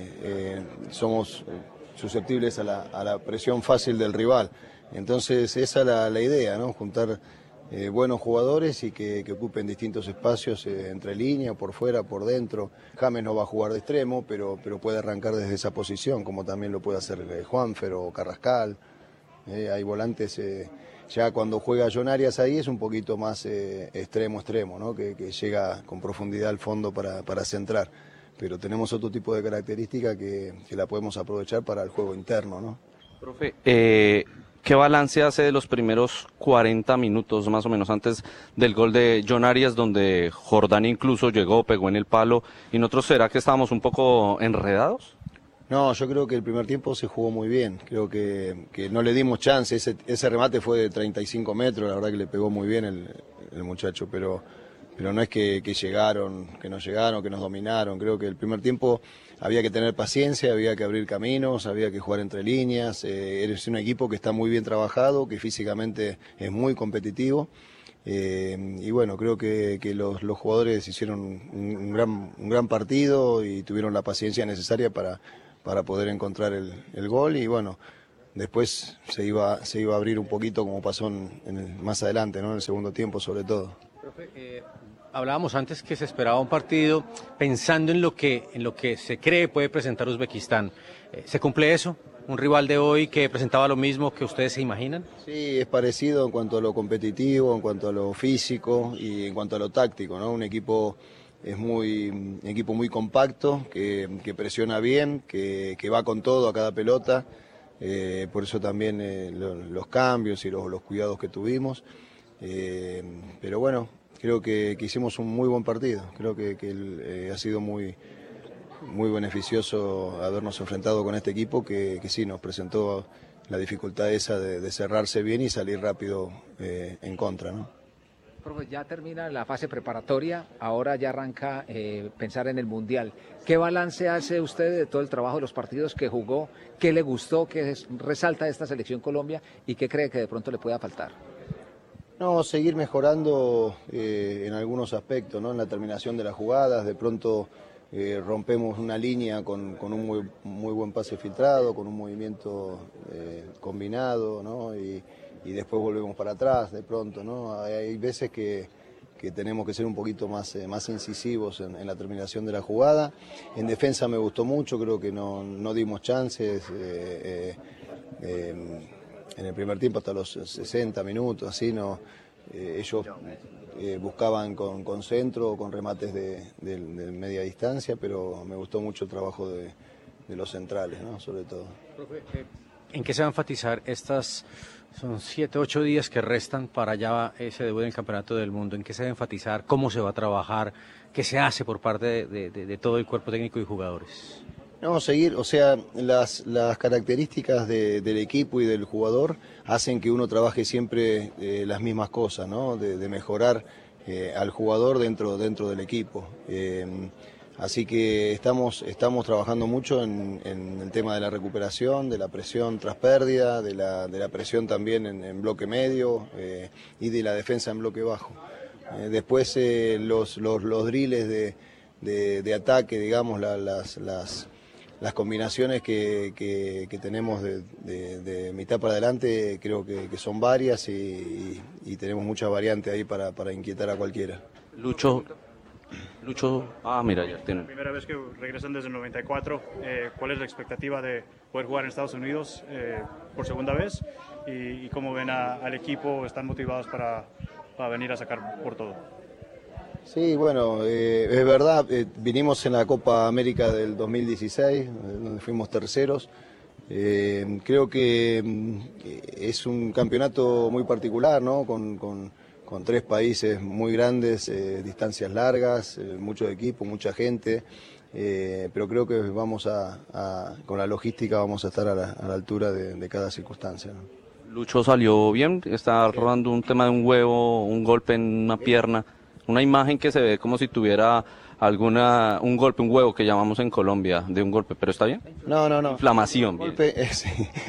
[SPEAKER 7] somos susceptibles a la presión fácil del rival. Entonces esa es la idea, ¿no? Juntar buenos jugadores y que ocupen distintos espacios entre línea, por fuera, por dentro. James no va a jugar de extremo, pero puede arrancar desde esa posición, como también lo puede hacer Juanfer o Carrascal. Hay volantes, ya cuando juega John Arias ahí es un poquito más extremo, ¿no? Que llega con profundidad al fondo para centrar. Pero tenemos otro tipo de característica que la podemos aprovechar para el juego interno, ¿no?
[SPEAKER 6] Profe, ¿qué balance hace de los primeros 40 minutos, más o menos, antes del gol de John Arias, donde Jordán incluso llegó, pegó en el palo, y nosotros, será que estábamos un poco enredados?
[SPEAKER 7] No, yo creo que el primer tiempo se jugó muy bien, creo que no le dimos chance, ese remate fue de 35 metros, la verdad que le pegó muy bien el muchacho, pero no es que llegaron, que nos dominaron. Creo que el primer tiempo había que tener paciencia, había que abrir caminos, había que jugar entre líneas. Eres un equipo que está muy bien trabajado, que físicamente es muy competitivo. Y bueno, creo que los jugadores hicieron un gran partido y tuvieron la paciencia necesaria para poder encontrar el gol. Y bueno, después se iba a abrir un poquito como pasó más adelante, ¿no? En el segundo tiempo sobre todo.
[SPEAKER 8] Profe, hablábamos antes que se esperaba un partido pensando en lo que se cree puede presentar Uzbekistán. ¿Se cumple eso? ¿Un rival de hoy que presentaba lo mismo que ustedes se imaginan?
[SPEAKER 7] Sí, es parecido en cuanto a lo competitivo, en cuanto a lo físico y en cuanto a lo táctico, ¿no? Un equipo muy compacto, que presiona bien, que va con todo a cada pelota, por eso también los cambios y los cuidados que tuvimos. Pero bueno, creo que hicimos un muy buen partido, creo que ha sido muy beneficioso habernos enfrentado con este equipo que sí nos presentó la dificultad esa de cerrarse bien y salir rápido en contra, ¿no?
[SPEAKER 9] Profe, ya termina la fase preparatoria, ahora ya arranca pensar en el Mundial. ¿Qué balance hace usted de todo el trabajo de los partidos que jugó? ¿Qué le gustó? ¿Qué resalta de esta selección Colombia? ¿Y qué cree que de pronto le pueda faltar?
[SPEAKER 7] No, seguir mejorando en algunos aspectos, ¿no? En la terminación de las jugadas, de pronto rompemos una línea con un muy buen pase filtrado, con un movimiento combinado, ¿no? Y después volvemos para atrás de pronto, ¿no? Hay veces que tenemos que ser un poquito más incisivos en la terminación de la jugada. En defensa me gustó mucho, creo que no dimos chances en el primer tiempo hasta los 60 minutos, así no. Ellos buscaban con centro o con remates de media distancia, pero me gustó mucho el trabajo de los centrales, ¿no? Sobre todo.
[SPEAKER 8] ¿En qué se va a enfatizar estas, son 7, 8 días que restan para ya ese debut en el Campeonato del Mundo? ¿En qué se va a enfatizar? ¿Cómo se va a trabajar? ¿Qué se hace por parte de todo el cuerpo técnico y jugadores?
[SPEAKER 7] No, seguir, o sea, las características del equipo y del jugador hacen que uno trabaje siempre las mismas cosas, ¿no? De mejorar al jugador dentro del equipo. Así que estamos trabajando mucho en el tema de la recuperación, de la presión tras pérdida, de la presión también en bloque medio y de la defensa en bloque bajo. Después los driles de ataque, digamos, las combinaciones que tenemos de mitad para adelante creo que son varias y tenemos muchas variantes ahí para inquietar a cualquiera.
[SPEAKER 6] Lucho, mira, ya tienen.
[SPEAKER 10] Primera vez que regresan desde el 94, ¿cuál es la expectativa de poder jugar en Estados Unidos por segunda vez? ¿Y cómo ven al equipo? ¿Están motivados para venir a sacar por todo?
[SPEAKER 7] Sí, bueno, es verdad, vinimos en la Copa América del 2016, donde fuimos terceros. Creo que es un campeonato muy particular, ¿no? Con 3 países muy grandes, distancias largas, mucho equipo, mucha gente, pero creo que con la logística vamos a estar a la altura de cada circunstancia, ¿no?
[SPEAKER 6] Lucho salió bien, está rodando un tema de un huevo, un golpe en una pierna, una imagen que se ve como si tuviera un golpe, un huevo que llamamos en Colombia, de un golpe, pero ¿está bien?
[SPEAKER 7] No.
[SPEAKER 6] Inflamación.
[SPEAKER 7] Golpe, sí.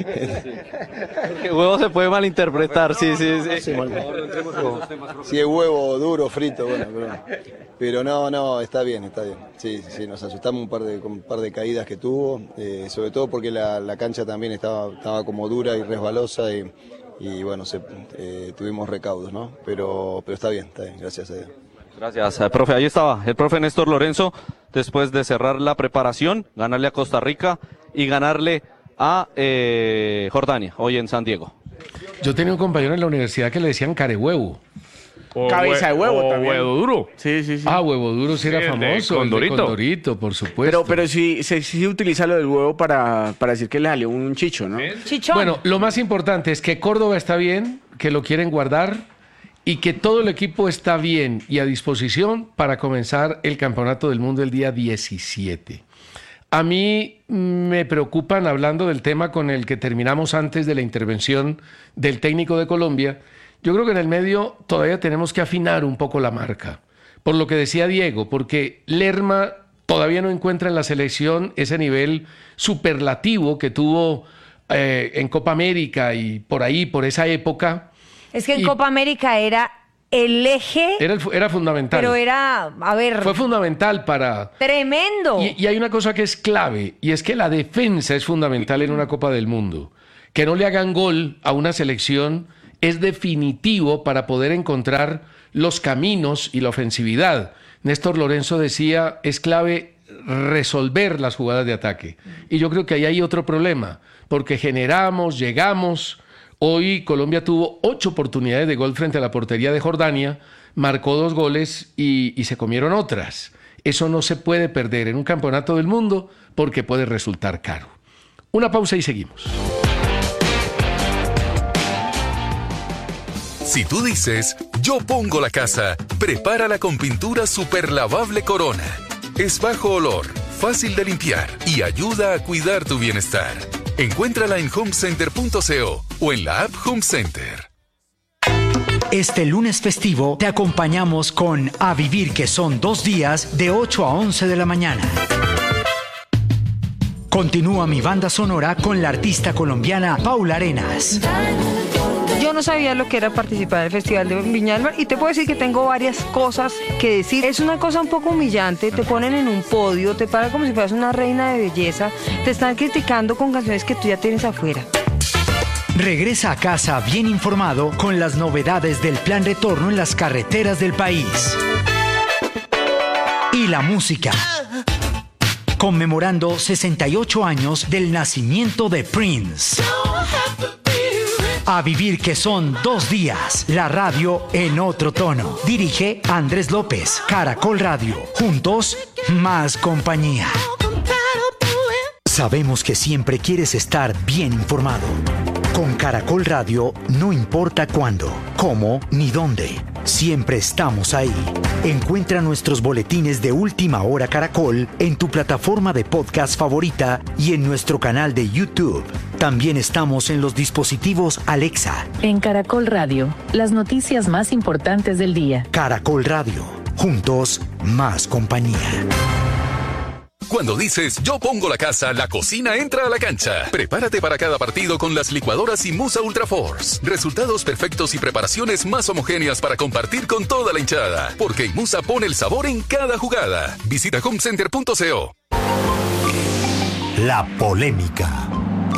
[SPEAKER 6] El huevo se puede malinterpretar, sí.
[SPEAKER 7] Si es huevo duro, frito, bueno, pero no, está bien. Sí, nos asustamos un par de caídas que tuvo, sobre todo porque la cancha también estaba como dura y resbalosa y bueno, tuvimos recaudos, ¿no? Pero está bien, gracias a Dios.
[SPEAKER 6] Gracias, profe. Ahí estaba el profe Néstor Lorenzo, después de cerrar la preparación, ganarle a Costa Rica y ganarle a Jordania, hoy en San Diego.
[SPEAKER 2] Yo tenía un compañero en la universidad que le decían carehuevo.
[SPEAKER 3] Cabeza de huevo también.
[SPEAKER 5] Huevo duro.
[SPEAKER 3] Sí.
[SPEAKER 2] Ah, huevo duro sí era famoso.
[SPEAKER 5] Condorito.
[SPEAKER 2] Condorito, por supuesto.
[SPEAKER 3] Pero sí se utiliza lo del huevo para decir que le salió un chicho, ¿no?
[SPEAKER 4] Chichón.
[SPEAKER 2] Bueno, lo más importante es que Córdoba está bien, que lo quieren guardar y que todo el equipo está bien y a disposición para comenzar el Campeonato del Mundo el día 17. A mí me preocupan, hablando del tema con el que terminamos antes de la intervención del técnico de Colombia, yo creo que en el medio todavía tenemos que afinar un poco la marca. Por lo que decía Diego, porque Lerma todavía no encuentra en la selección ese nivel superlativo que tuvo en Copa América y por ahí, por esa época.
[SPEAKER 4] Es que en Copa América era el eje.
[SPEAKER 2] Era fundamental.
[SPEAKER 4] Pero
[SPEAKER 2] fue fundamental para...
[SPEAKER 4] ¡Tremendo!
[SPEAKER 2] Y hay una cosa que es clave, y es que la defensa es fundamental en una Copa del Mundo. Que no le hagan gol a una selección es definitivo para poder encontrar los caminos y la ofensividad. Néstor Lorenzo decía, es clave resolver las jugadas de ataque. Y yo creo que ahí hay otro problema, porque generamos, llegamos. Hoy Colombia tuvo 8 oportunidades de gol frente a la portería de Jordania, marcó 2 goles y se comieron otras. Eso no se puede perder en un campeonato del mundo porque puede resultar caro. Una pausa y seguimos.
[SPEAKER 11] Si tú dices, yo pongo la casa, prepárala con pintura super lavable Corona. Es bajo olor, fácil de limpiar y ayuda a cuidar tu bienestar. Encuéntrala en homecenter.co o en la app Home Center.
[SPEAKER 12] Este lunes festivo te acompañamos con A Vivir, que son 2 días de 8 a 11 de la mañana. Continúa mi banda sonora con la artista colombiana Paula Arenas.
[SPEAKER 13] Yo no sabía lo que era participar en el Festival de Viña del Mar y te puedo decir que tengo varias cosas que decir. Es una cosa un poco humillante, te ponen en un podio, te paran como si fueras una reina de belleza, te están criticando con canciones que tú ya tienes afuera.
[SPEAKER 12] Regresa a casa bien informado con las novedades del plan retorno en las carreteras del país. Y la música. Conmemorando 68 años del nacimiento de Prince. A vivir que son 2 días. La radio en otro tono. Dirige Andrés López. Caracol Radio. Juntos, más compañía. Sabemos que siempre quieres estar bien informado. Con Caracol Radio no importa cuándo, cómo ni dónde. Siempre estamos ahí. Encuentra nuestros boletines de Última Hora Caracol en tu plataforma de podcast favorita y en nuestro canal de YouTube. También estamos en los dispositivos Alexa.
[SPEAKER 14] En Caracol Radio, las noticias más importantes del día.
[SPEAKER 12] Caracol Radio. Juntos, más compañía.
[SPEAKER 11] Cuando dices yo pongo la casa, la cocina entra a la cancha. Prepárate para cada partido con las licuadoras Imusa Ultra Force. Resultados perfectos y preparaciones más homogéneas para compartir con toda la hinchada. Porque Imusa pone el sabor en cada jugada. Visita homecenter.co.
[SPEAKER 1] La polémica.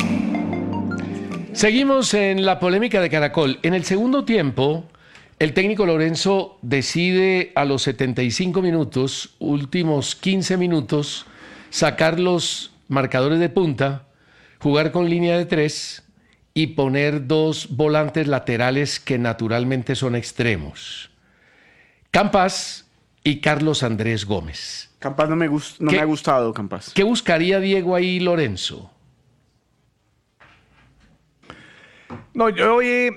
[SPEAKER 2] Seguimos en la polémica de Caracol. En el segundo tiempo, el técnico Lorenzo decide a los 75 minutos, últimos 15 minutos, sacar los marcadores de punta, jugar con línea de 3 y poner 2 volantes laterales que naturalmente son extremos. Campas y Carlos Andrés Gómez.
[SPEAKER 3] Campas no me ha gustado, Campas.
[SPEAKER 2] ¿Qué buscaría Diego ahí, Lorenzo?
[SPEAKER 5] No, yo vi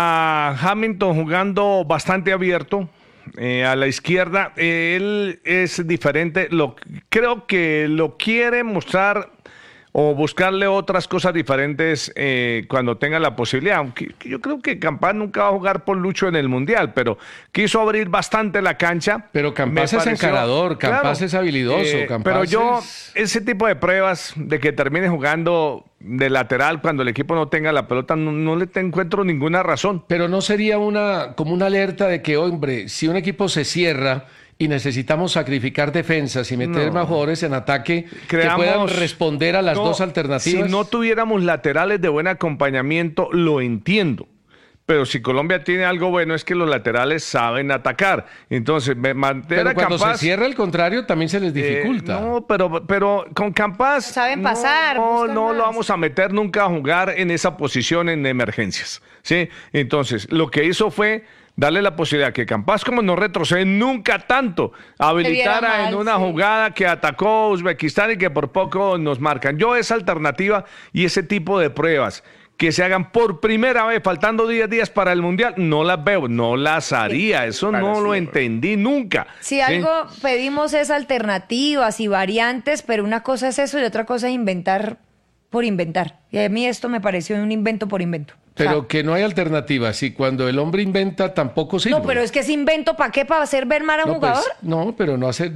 [SPEAKER 5] a Hamilton jugando bastante abierto. A la izquierda, él es diferente. Creo que lo quiere mostrar o buscarle otras cosas diferentes cuando tenga la posibilidad. Aunque yo creo que Campas nunca va a jugar por Lucho en el Mundial, pero quiso abrir bastante la cancha.
[SPEAKER 2] Pero Campas es encarador, Campas es habilidoso.
[SPEAKER 5] Pero ese tipo de pruebas de que termine jugando de lateral cuando el equipo no tenga la pelota, no le encuentro ninguna razón.
[SPEAKER 2] Pero no sería como una alerta de que, hombre, si un equipo se cierra y necesitamos sacrificar defensas y meter más jugadores en ataque que puedan responder a las dos alternativas.
[SPEAKER 5] Si no tuviéramos laterales de buen acompañamiento, lo entiendo. Pero si Colombia tiene algo bueno es que los laterales saben atacar. Entonces, mantener a Campas...
[SPEAKER 2] Pero cuando se cierra al contrario, también se les dificulta.
[SPEAKER 5] No, pero con Campas...
[SPEAKER 4] Saben pasar.
[SPEAKER 5] No lo vamos a meter nunca a jugar en esa posición en emergencias, ¿sí? Entonces, lo que hizo fue darle la posibilidad que Campas, como no retrocede nunca tanto, habilitara en una jugada que atacó Uzbekistán y que por poco nos marcan. Yo esa alternativa y ese tipo de pruebas que se hagan por primera vez, faltando 10 días para el Mundial, no las veo, no las haría, eso no lo entendí nunca.
[SPEAKER 4] Si algo pedimos es alternativas y variantes, pero una cosa es eso y otra cosa es inventar por inventar. Y a mí esto me pareció un invento por invento.
[SPEAKER 2] Pero que no hay alternativas y cuando el hombre inventa tampoco sirve.
[SPEAKER 4] No, pero es que ese invento, ¿para qué? ¿Para hacer ver mal a un jugador?
[SPEAKER 2] Pues, no, pero no hacer,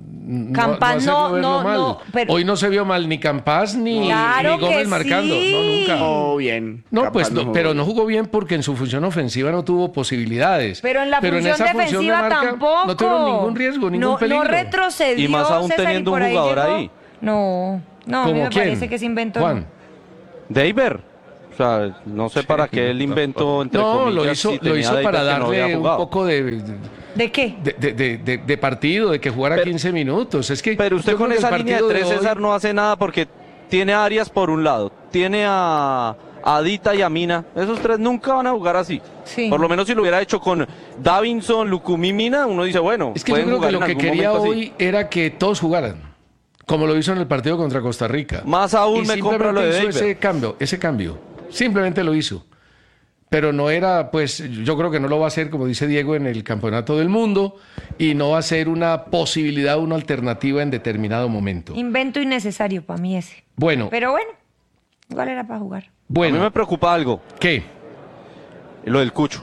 [SPEAKER 4] Campas
[SPEAKER 2] no.
[SPEAKER 4] Pero...
[SPEAKER 2] Hoy no se vio mal ni Campas ni Gómez marcando. No, nunca.
[SPEAKER 3] Oh, bien.
[SPEAKER 2] No,
[SPEAKER 3] Campas
[SPEAKER 2] pues no, pero no jugó bien porque en su función ofensiva no tuvo posibilidades.
[SPEAKER 4] Pero en la función
[SPEAKER 2] esa
[SPEAKER 4] defensiva
[SPEAKER 2] función de marca,
[SPEAKER 4] tampoco.
[SPEAKER 2] No tuvo ningún riesgo, ningún peligro.
[SPEAKER 4] No retrocedió.
[SPEAKER 6] Y más aún
[SPEAKER 4] César,
[SPEAKER 6] teniendo un jugador ahí.
[SPEAKER 4] No, a mí me parece que ese invento...
[SPEAKER 2] Juan.
[SPEAKER 6] Deiber. O sea, no sé para qué el invento, entre comillas.
[SPEAKER 2] Lo hizo para darle un poco de...
[SPEAKER 4] ¿De qué?
[SPEAKER 2] De partido, de que jugara 15 minutos. Es que
[SPEAKER 6] pero usted con esa línea de 3, César, no hace nada porque tiene a Arias por un lado, tiene a Dita y a Mina. Esos 3 nunca van a jugar así.
[SPEAKER 4] Sí.
[SPEAKER 6] Por lo menos si lo hubiera hecho con Davinson, Lucumí, Mina, uno dice, bueno,
[SPEAKER 2] es que yo creo que lo que quería hoy era que todos jugaran, como lo hizo en el partido contra Costa Rica.
[SPEAKER 6] Más aún me compra lo de Deiber.
[SPEAKER 2] Ese cambio. Simplemente lo hizo. Pero no era, pues, yo creo que no lo va a hacer, como dice Diego, en el Campeonato del Mundo y no va a ser una posibilidad, una alternativa en determinado momento.
[SPEAKER 4] Invento innecesario para mí ese.
[SPEAKER 2] Bueno.
[SPEAKER 4] Pero bueno, igual era para jugar.
[SPEAKER 2] Bueno.
[SPEAKER 6] A mí me preocupa algo.
[SPEAKER 2] ¿Qué?
[SPEAKER 6] Lo del Cucho.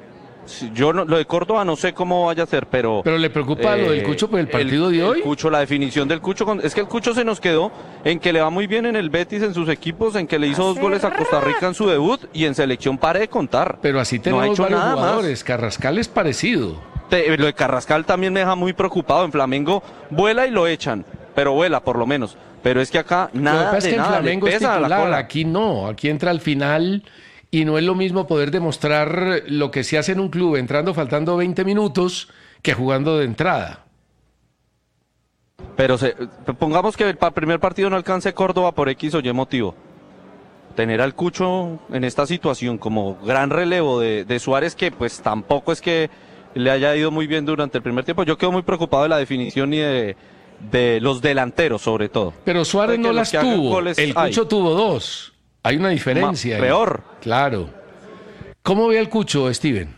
[SPEAKER 6] Yo lo de Córdoba no sé cómo vaya a ser, pero...
[SPEAKER 2] ¿Pero le preocupa lo del Cucho por el partido de hoy?
[SPEAKER 6] El Cucho, la definición del Cucho. Es que el Cucho se nos quedó en que le va muy bien en el Betis, en sus equipos, en que le hizo 2 goles a Costa Rica en su debut y en selección pare de contar.
[SPEAKER 2] Pero así tenemos
[SPEAKER 6] no ha hecho
[SPEAKER 2] varios
[SPEAKER 6] nada
[SPEAKER 2] jugadores.
[SPEAKER 6] Más.
[SPEAKER 2] Carrascal es parecido.
[SPEAKER 6] Lo de Carrascal también me deja muy preocupado. En Flamengo vuela y lo echan, pero vuela por lo menos. Pero es que acá nada
[SPEAKER 2] lo que pasa
[SPEAKER 6] de
[SPEAKER 2] es que
[SPEAKER 6] nada,
[SPEAKER 2] en Flamengo
[SPEAKER 6] le pesa
[SPEAKER 2] es titular,
[SPEAKER 6] la cola.
[SPEAKER 2] aquí no. Aquí entra al final y no es lo mismo poder demostrar lo que se hace en un club entrando faltando 20 minutos que jugando de entrada.
[SPEAKER 6] Pero pongamos que el primer partido no alcance Córdoba por X o Y motivo. Tener al Cucho en esta situación como gran relevo de Suárez, que pues tampoco es que le haya ido muy bien durante el primer tiempo. Yo quedo muy preocupado de la definición y de los delanteros sobre todo.
[SPEAKER 2] Pero Suárez no las tuvo, el Cucho tuvo 2. Hay una diferencia.
[SPEAKER 6] Peor.
[SPEAKER 2] Claro. ¿Cómo ve el Cucho, Steven?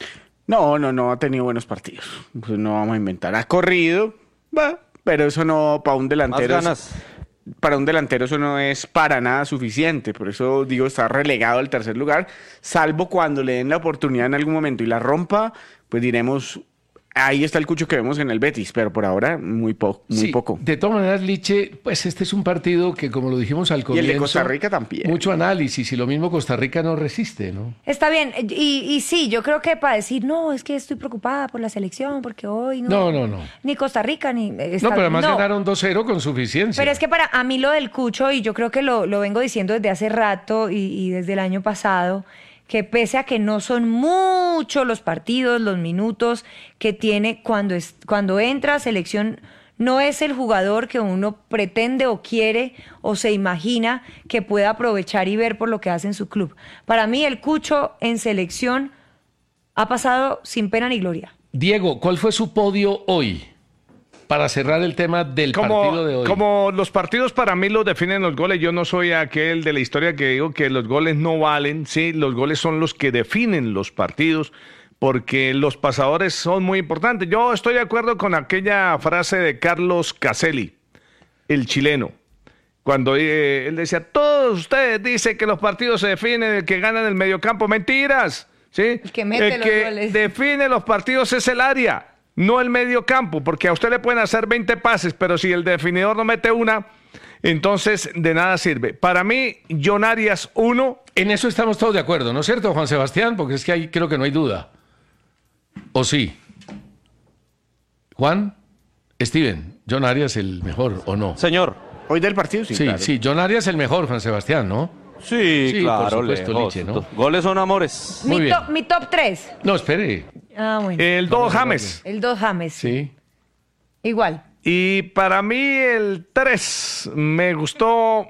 [SPEAKER 3] No ha tenido buenos partidos. Pues no vamos a inventar. Ha corrido, pero eso no, para un delantero.
[SPEAKER 6] Más ganas.
[SPEAKER 3] Para un delantero eso no es para nada suficiente. Por eso digo, está relegado al tercer lugar. Salvo cuando le den la oportunidad en algún momento y la rompa, pues diremos, ahí está el Cucho que vemos en el Betis, pero por ahora muy poco.
[SPEAKER 2] De todas maneras, Liche, pues este es un partido que, como lo dijimos al comienzo...
[SPEAKER 3] Y el de Costa Rica también.
[SPEAKER 2] Mucho análisis, y lo mismo Costa Rica no resiste, ¿no?
[SPEAKER 4] Está bien, y sí, yo creo que para decir, no, es que estoy preocupada por la selección, porque hoy
[SPEAKER 2] no.
[SPEAKER 4] Ni Costa Rica, ni...
[SPEAKER 2] No, pero además ganaron 2-0 con suficiencia.
[SPEAKER 4] Pero es que para a mí lo del Cucho, y yo creo que lo vengo diciendo desde hace rato y desde el año pasado, que pese a que no son muchos los partidos, los minutos que tiene cuando entra a selección, no es el jugador que uno pretende o quiere o se imagina que pueda aprovechar y ver por lo que hace en su club. Para mí el Cucho en selección ha pasado sin pena ni gloria.
[SPEAKER 2] Diego, ¿cuál fue su podio hoy? Para cerrar el tema del partido de hoy.
[SPEAKER 5] Como los partidos para mí los definen los goles, yo no soy aquel de la historia que digo que los goles no valen, sí, los goles son los que definen los partidos, porque los pasadores son muy importantes. Yo estoy de acuerdo con aquella frase de Carlos Caselli, el chileno, cuando él decía, todos ustedes dicen que los partidos se definen, el que gana en el mediocampo, mentiras, ¿sí?
[SPEAKER 4] El que mete los goles.
[SPEAKER 5] Define los partidos es el área, no el medio campo, porque a usted le pueden hacer 20 pases, pero si el definidor no mete una, entonces de nada sirve. Para mí, John Arias 1.
[SPEAKER 2] En eso estamos todos de acuerdo, ¿no es cierto, Juan Sebastián? Porque es que ahí creo que no hay duda. ¿O sí? Juan, Steven, John Arias el mejor, ¿o no?
[SPEAKER 6] Señor.
[SPEAKER 3] Hoy del partido, sí, claro.
[SPEAKER 2] Sí, John Arias el mejor, Juan Sebastián, ¿no?
[SPEAKER 6] Sí, claro,
[SPEAKER 2] por supuesto, Liche, ¿no?
[SPEAKER 6] Goles son amores.
[SPEAKER 4] Mi top 3.
[SPEAKER 2] No, espere.
[SPEAKER 4] Bueno.
[SPEAKER 5] El 2 James.
[SPEAKER 4] El 2 James.
[SPEAKER 2] Sí.
[SPEAKER 4] Igual.
[SPEAKER 5] Y para mí el 3 me gustó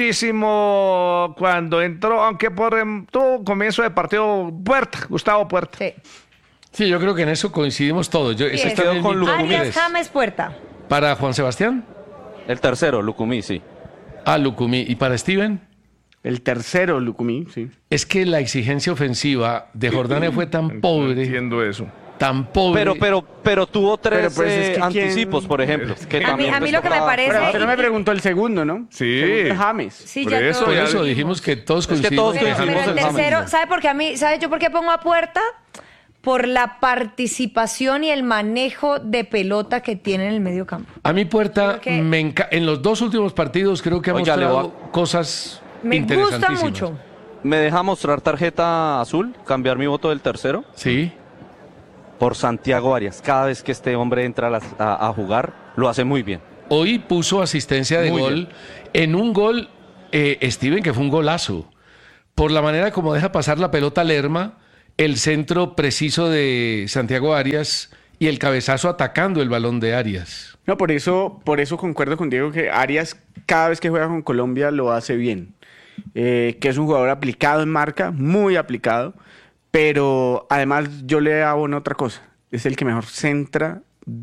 [SPEAKER 5] muchísimo cuando entró, aunque tuvo comienzo de partido Gustavo Puerta.
[SPEAKER 2] Sí, yo creo que en eso coincidimos todos.
[SPEAKER 4] Sí,
[SPEAKER 6] con Lucumí.
[SPEAKER 4] Arias, James, Puerta.
[SPEAKER 2] ¿Para Juan Sebastián?
[SPEAKER 6] El tercero, Lucumí, sí.
[SPEAKER 2] Lucumí. ¿Y para Steven?
[SPEAKER 3] El tercero, Lucumí, sí.
[SPEAKER 2] Es que la exigencia ofensiva de Jordania fue tan pobre.
[SPEAKER 5] Entiendo eso.
[SPEAKER 2] Tan pobre.
[SPEAKER 6] Pero tuvo 3
[SPEAKER 3] pues es que
[SPEAKER 6] anticipos, por ejemplo. Que
[SPEAKER 4] A mí lo que me parece...
[SPEAKER 3] Pero usted no me preguntó el segundo, ¿no?
[SPEAKER 5] Sí.
[SPEAKER 3] James.
[SPEAKER 4] Sí,
[SPEAKER 5] Por
[SPEAKER 4] ya
[SPEAKER 5] eso,
[SPEAKER 2] Por
[SPEAKER 4] todos.
[SPEAKER 2] eso dijimos que todos coincidimos.
[SPEAKER 4] Pero el tercero, ¿sabe yo por qué pongo a Puerta? Por la participación y el manejo de pelota que tiene en el medio campo.
[SPEAKER 2] A mí Puerta, en los 2 últimos partidos creo que ha mostrado cosas
[SPEAKER 4] me gusta
[SPEAKER 2] interesantísimas.
[SPEAKER 4] mucho.
[SPEAKER 6] ¿Me deja mostrar tarjeta azul? ¿Cambiar mi voto del tercero?
[SPEAKER 2] Sí.
[SPEAKER 6] Por Santiago Arias. Cada vez que este hombre entra a jugar, lo hace muy bien.
[SPEAKER 2] Hoy puso asistencia de gol en un gol, Steven, que fue un golazo. Por la manera como deja pasar la pelota a Lerma, el centro preciso de Santiago Arias y el cabezazo atacando el balón de Arias.
[SPEAKER 3] No, por eso concuerdo con Diego que Arias cada vez que juega con Colombia lo hace bien. Que es un jugador aplicado en marca, muy aplicado, pero además yo le abono otra cosa. Es el que mejor centra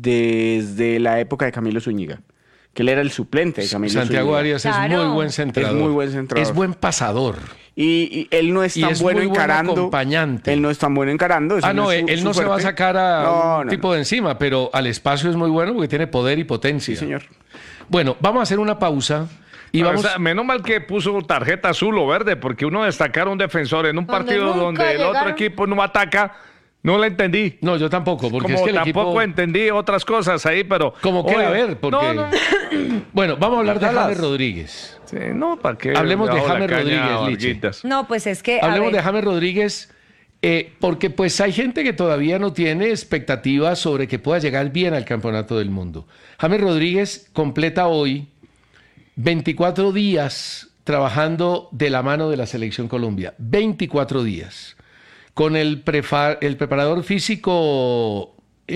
[SPEAKER 3] desde la época de Camilo Zúñiga, que él era el suplente de Camilo
[SPEAKER 2] Santiago
[SPEAKER 3] Zúñiga.
[SPEAKER 2] Arias es muy buen centrador.
[SPEAKER 3] Es muy buen centrador.
[SPEAKER 2] Es buen pasador.
[SPEAKER 3] Y él no es tan bueno encarando.
[SPEAKER 2] Acompañante.
[SPEAKER 3] Él no es tan bueno encarando.
[SPEAKER 2] Él no se va a sacar a un tipo de encima, pero al espacio es muy bueno porque tiene poder y potencia.
[SPEAKER 3] Sí, señor.
[SPEAKER 2] Bueno, vamos a hacer una pausa. Y vamos...
[SPEAKER 5] O sea, menos mal que puso tarjeta azul o verde, porque uno destacar a un defensor en un partido donde el otro equipo no ataca, no la entendí.
[SPEAKER 2] No, yo tampoco, porque
[SPEAKER 5] como
[SPEAKER 2] es que el
[SPEAKER 5] tampoco
[SPEAKER 2] equipo...
[SPEAKER 5] entendí otras cosas ahí, pero...
[SPEAKER 2] Como que a ver, porque...
[SPEAKER 5] No.
[SPEAKER 2] Bueno, vamos a hablar de James Rodríguez.
[SPEAKER 5] Sí, no, ¿para qué?
[SPEAKER 2] Hablemos de James Rodríguez, Liche.
[SPEAKER 4] No, pues es que...
[SPEAKER 2] Hablemos de James Rodríguez, porque pues hay gente que todavía no tiene expectativas sobre que pueda llegar bien al Campeonato del Mundo. James Rodríguez completa hoy 24 días trabajando de la mano de la Selección Colombia, 24 días, con el preparador físico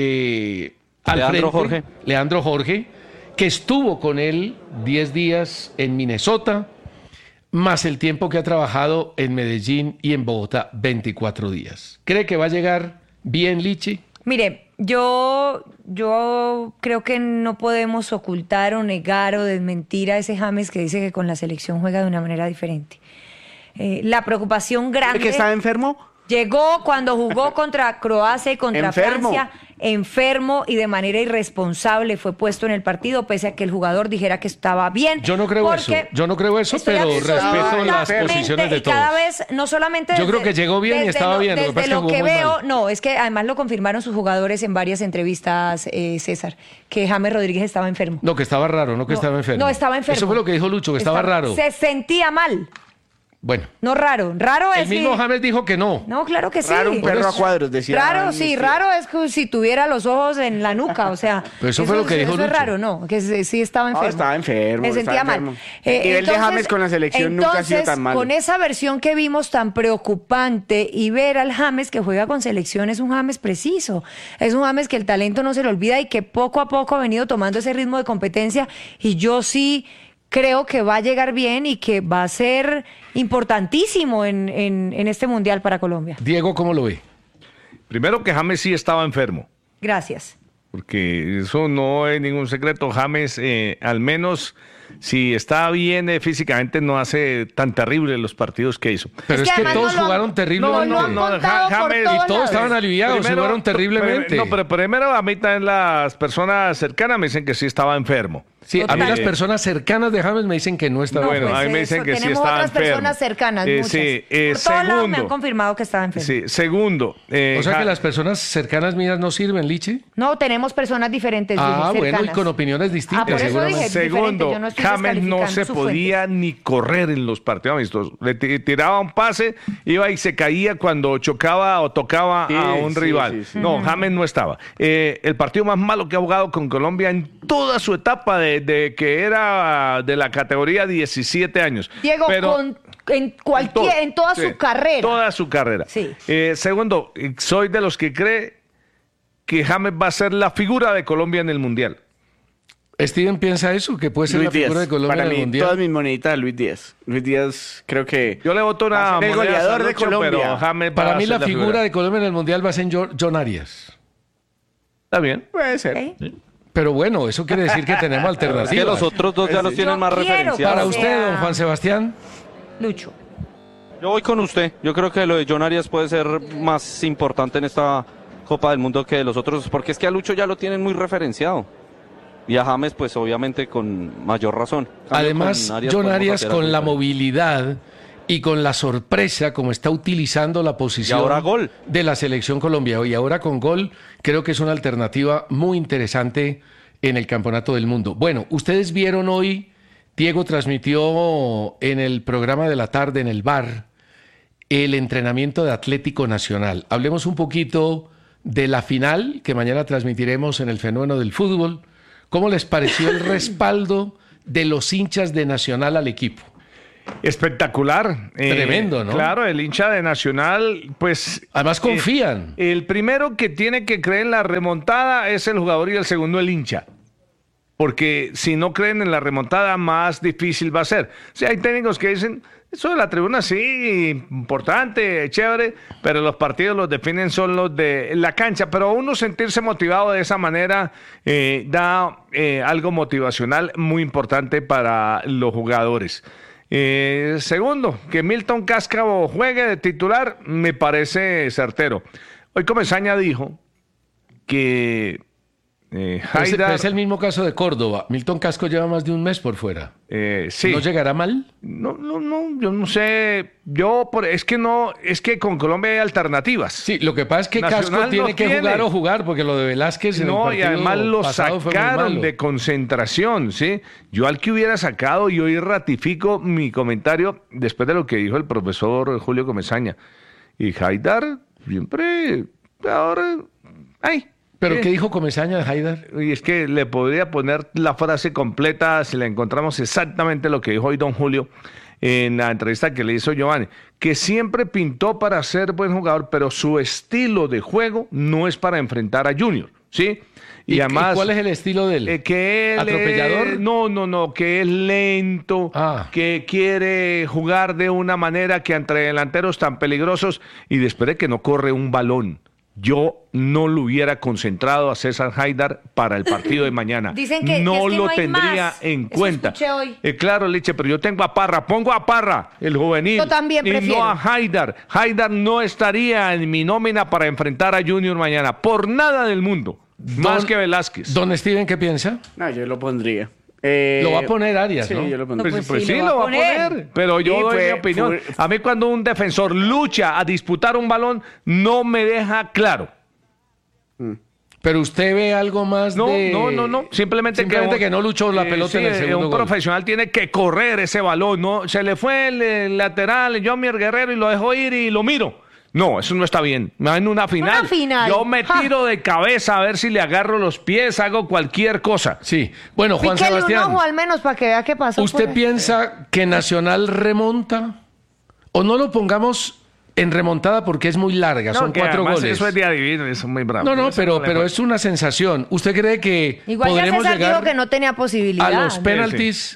[SPEAKER 2] Leandro Jorge, que estuvo con él 10 días en Minnesota, más el tiempo que ha trabajado en Medellín y en Bogotá, 24 días. ¿Cree que va a llegar bien, Lichi?
[SPEAKER 4] Mire, yo creo que no podemos ocultar o negar o desmentir a ese James que dice que con la selección juega de una manera diferente. La preocupación grande...
[SPEAKER 3] ¿Que estaba enfermo?
[SPEAKER 4] Llegó cuando jugó contra Croacia y contra Francia, enfermo y de manera irresponsable fue puesto en el partido, pese a que el jugador dijera que estaba bien.
[SPEAKER 2] Yo no creo eso, pero respeto las posiciones de todos.
[SPEAKER 4] Cada vez, no solamente...
[SPEAKER 2] Yo creo que llegó bien y estaba bien.
[SPEAKER 4] Desde lo que veo, no, es que además lo confirmaron sus jugadores en varias entrevistas, César, que James Rodríguez estaba enfermo.
[SPEAKER 2] No, que estaba raro, no que estaba enfermo.
[SPEAKER 4] No, estaba enfermo.
[SPEAKER 2] Eso fue lo que dijo Lucho, que estaba raro.
[SPEAKER 4] Se sentía mal.
[SPEAKER 2] Bueno.
[SPEAKER 4] No raro. Raro es
[SPEAKER 2] el mismo James dijo que no.
[SPEAKER 4] No, claro que sí.
[SPEAKER 3] Raro un perro a cuadros, decía.
[SPEAKER 4] Raro, sí, raro es que si tuviera los ojos en la nuca, o sea.
[SPEAKER 2] Pero eso fue lo que dijo Lucho.
[SPEAKER 4] Eso es raro, ¿no? Que sí estaba enfermo.
[SPEAKER 3] No, estaba enfermo.
[SPEAKER 4] Me sentía mal.
[SPEAKER 3] El nivel de James con la selección nunca ha sido tan malo.
[SPEAKER 4] Con esa versión que vimos tan preocupante y ver al James que juega con selección es un James preciso. Es un James que el talento no se le olvida y que poco a poco ha venido tomando ese ritmo de competencia y yo sí creo que va a llegar bien y que va a ser importantísimo en este Mundial para Colombia.
[SPEAKER 2] Diego, ¿cómo lo ve?
[SPEAKER 5] Primero que James sí estaba enfermo.
[SPEAKER 4] Gracias.
[SPEAKER 5] Porque eso no es ningún secreto. James, al menos si está bien físicamente, no hace tan terrible los partidos que hizo.
[SPEAKER 2] Pero es que todos jugaron terriblemente.
[SPEAKER 5] No, James,
[SPEAKER 2] y todos estaban aliviados, jugaron terriblemente.
[SPEAKER 5] Pero primero a mí también las personas cercanas me dicen que sí estaba enfermo.
[SPEAKER 2] Sí, a mí las personas cercanas de James me dicen que no estaba enfermo.
[SPEAKER 5] Bueno, a mí me dicen que sí estaba enfermo.
[SPEAKER 4] Tenemos otras personas cercanas, muchas.
[SPEAKER 5] Sí,
[SPEAKER 4] por todos lados me han confirmado que estaba enfermo.
[SPEAKER 5] Sí, segundo.
[SPEAKER 2] O sea que las personas cercanas mías no sirven, Lichi.
[SPEAKER 4] No, tenemos personas diferentes.
[SPEAKER 2] Bueno, y con opiniones distintas,
[SPEAKER 4] por eso
[SPEAKER 2] seguramente.
[SPEAKER 4] dije,
[SPEAKER 5] segundo, James no se podía ni correr en los partidos amistosos. Le tiraba un pase, iba y se caía cuando chocaba o tocaba a un rival. No, James no estaba. El partido más malo que ha jugado con Colombia en toda su etapa de que era de la categoría 17 años.
[SPEAKER 4] Diego, en toda su carrera.
[SPEAKER 5] Toda su carrera.
[SPEAKER 4] Sí.
[SPEAKER 5] Segundo, soy de los que cree que James va a ser la figura de Colombia en el Mundial.
[SPEAKER 2] ¿Steven piensa eso? ¿Que puede ser
[SPEAKER 3] Luis
[SPEAKER 2] la figura
[SPEAKER 3] Díaz.
[SPEAKER 2] de Colombia
[SPEAKER 3] Para
[SPEAKER 2] en el
[SPEAKER 3] mí,
[SPEAKER 2] Mundial?
[SPEAKER 3] todas mis moneditas, Luis Díaz. Luis Díaz, creo que...
[SPEAKER 5] Yo le voto una
[SPEAKER 3] el goleador de Colombia.
[SPEAKER 5] Pero James
[SPEAKER 2] para mí la figura de Colombia en el Mundial va a ser John Arias.
[SPEAKER 5] Está bien.
[SPEAKER 3] Puede ser.
[SPEAKER 4] ¿Sí?
[SPEAKER 2] Pero bueno, eso quiere decir que tenemos alternativas.
[SPEAKER 6] Es que los otros dos ya los tienen más referenciados.
[SPEAKER 2] Para usted, don Juan Sebastián.
[SPEAKER 4] Lucho.
[SPEAKER 6] Yo voy con usted. Yo creo que lo de John Arias puede ser más importante en esta Copa del Mundo que los otros, porque es que a Lucho ya lo tienen muy referenciado. Y a James, pues obviamente con mayor razón.
[SPEAKER 2] Además, John Arias con la movilidad y con la sorpresa como está utilizando la posición
[SPEAKER 6] y ahora gol
[SPEAKER 2] de la selección Colombia. Y ahora con gol, creo que es una alternativa muy interesante en el Campeonato del Mundo. Bueno, ustedes vieron hoy, Diego transmitió en el programa de la tarde, en el bar, el entrenamiento de Atlético Nacional. Hablemos un poquito de la final que mañana transmitiremos en el Fenómeno del Fútbol. ¿Cómo les pareció el respaldo de los hinchas de Nacional al equipo?
[SPEAKER 5] Espectacular.
[SPEAKER 2] Tremendo, ¿no?
[SPEAKER 5] Claro, el hincha de Nacional, pues...
[SPEAKER 2] Además confían.
[SPEAKER 5] El primero que tiene que creer en la remontada es el jugador y el segundo el hincha. Porque si no creen en la remontada, más difícil va a ser. O sea, hay técnicos que dicen, eso de la tribuna sí, importante, chévere, pero los partidos los definen son los de la cancha. Pero uno sentirse motivado de esa manera da algo motivacional muy importante para los jugadores. Segundo, que Milton Cáscaro juegue de titular me parece certero. Hoy Comesaña dijo que
[SPEAKER 2] Haidar... Es el mismo caso de Córdoba. Milton Casco lleva más de un mes por fuera.
[SPEAKER 5] Sí.
[SPEAKER 2] ¿No llegará mal?
[SPEAKER 5] No, yo no sé. Es que con Colombia hay alternativas.
[SPEAKER 2] Sí, lo que pasa es que Casco tiene que jugar o jugar, porque lo de Velázquez en el partido
[SPEAKER 5] y además lo
[SPEAKER 2] pasado
[SPEAKER 5] sacaron de concentración, ¿sí? Yo al que hubiera sacado, y hoy ratifico mi comentario después de lo que dijo el profesor Julio Comesaña. Y Haidar siempre, ahora,
[SPEAKER 2] ¿Pero qué dijo Comesaña de Haidar?
[SPEAKER 5] Y es que le podría poner la frase completa si le encontramos exactamente lo que dijo hoy don Julio. en la entrevista que le hizo Giovanni, que siempre pintó para ser buen jugador, pero su estilo de juego no es para enfrentar a Junior, ¿sí?
[SPEAKER 2] ¿Y además, cuál es el estilo de él?
[SPEAKER 5] Que él
[SPEAKER 2] ¿atropellador?
[SPEAKER 5] No, que es lento, que quiere jugar de una manera que entre delanteros tan peligrosos y después de que no corre un balón. Yo no lo hubiera concentrado a César Haidar para el partido de mañana.
[SPEAKER 4] Dicen que
[SPEAKER 5] no
[SPEAKER 4] es que
[SPEAKER 5] lo
[SPEAKER 4] no hay
[SPEAKER 5] tendría
[SPEAKER 4] más.
[SPEAKER 5] en
[SPEAKER 4] Eso
[SPEAKER 5] cuenta.
[SPEAKER 4] escuché hoy.
[SPEAKER 5] Claro, Liche, pero yo tengo a Parra, pongo a Parra, el juvenil,
[SPEAKER 4] Yo también
[SPEAKER 5] y
[SPEAKER 4] prefiero.
[SPEAKER 5] no a Haidar. Haidar no estaría en mi nómina para enfrentar a Junior mañana, por nada del mundo, más que Velázquez.
[SPEAKER 2] Don Steven, ¿qué piensa?
[SPEAKER 3] No, yo lo pondría.
[SPEAKER 2] Lo va a poner Arias,
[SPEAKER 3] sí,
[SPEAKER 2] ¿no?
[SPEAKER 3] yo lo pondría.
[SPEAKER 5] Pues sí, lo va a poner. Pero yo doy mi opinión. A mí cuando un defensor lucha a disputar un balón, no me deja claro.
[SPEAKER 2] Pero usted ve algo más
[SPEAKER 5] No,
[SPEAKER 2] de...
[SPEAKER 5] no. Simplemente
[SPEAKER 2] que no luchó la pelota en el segundo
[SPEAKER 5] un
[SPEAKER 2] gol.
[SPEAKER 5] profesional tiene que correr ese balón, ¿no? Se le fue el lateral, Jomier Guerrero, y lo dejó ir y lo miro. No, eso no está bien. En una final, yo me tiro de cabeza a ver si le agarro los pies, hago cualquier cosa.
[SPEAKER 2] Sí. Bueno, Juan
[SPEAKER 4] Píquele
[SPEAKER 2] Sebastián,
[SPEAKER 4] un ojo al menos para que vea qué pasó.
[SPEAKER 2] ¿usted piensa que Nacional remonta? ¿O no lo pongamos en remontada porque es muy larga? Son 4 goles.
[SPEAKER 5] Eso es de adivino, eso es muy bravo.
[SPEAKER 2] No, pero es una sensación. ¿Usted cree que
[SPEAKER 4] Igual ya
[SPEAKER 2] podremos
[SPEAKER 4] César
[SPEAKER 2] llegar
[SPEAKER 4] dijo que no tenía posibilidad.
[SPEAKER 2] a los penaltis?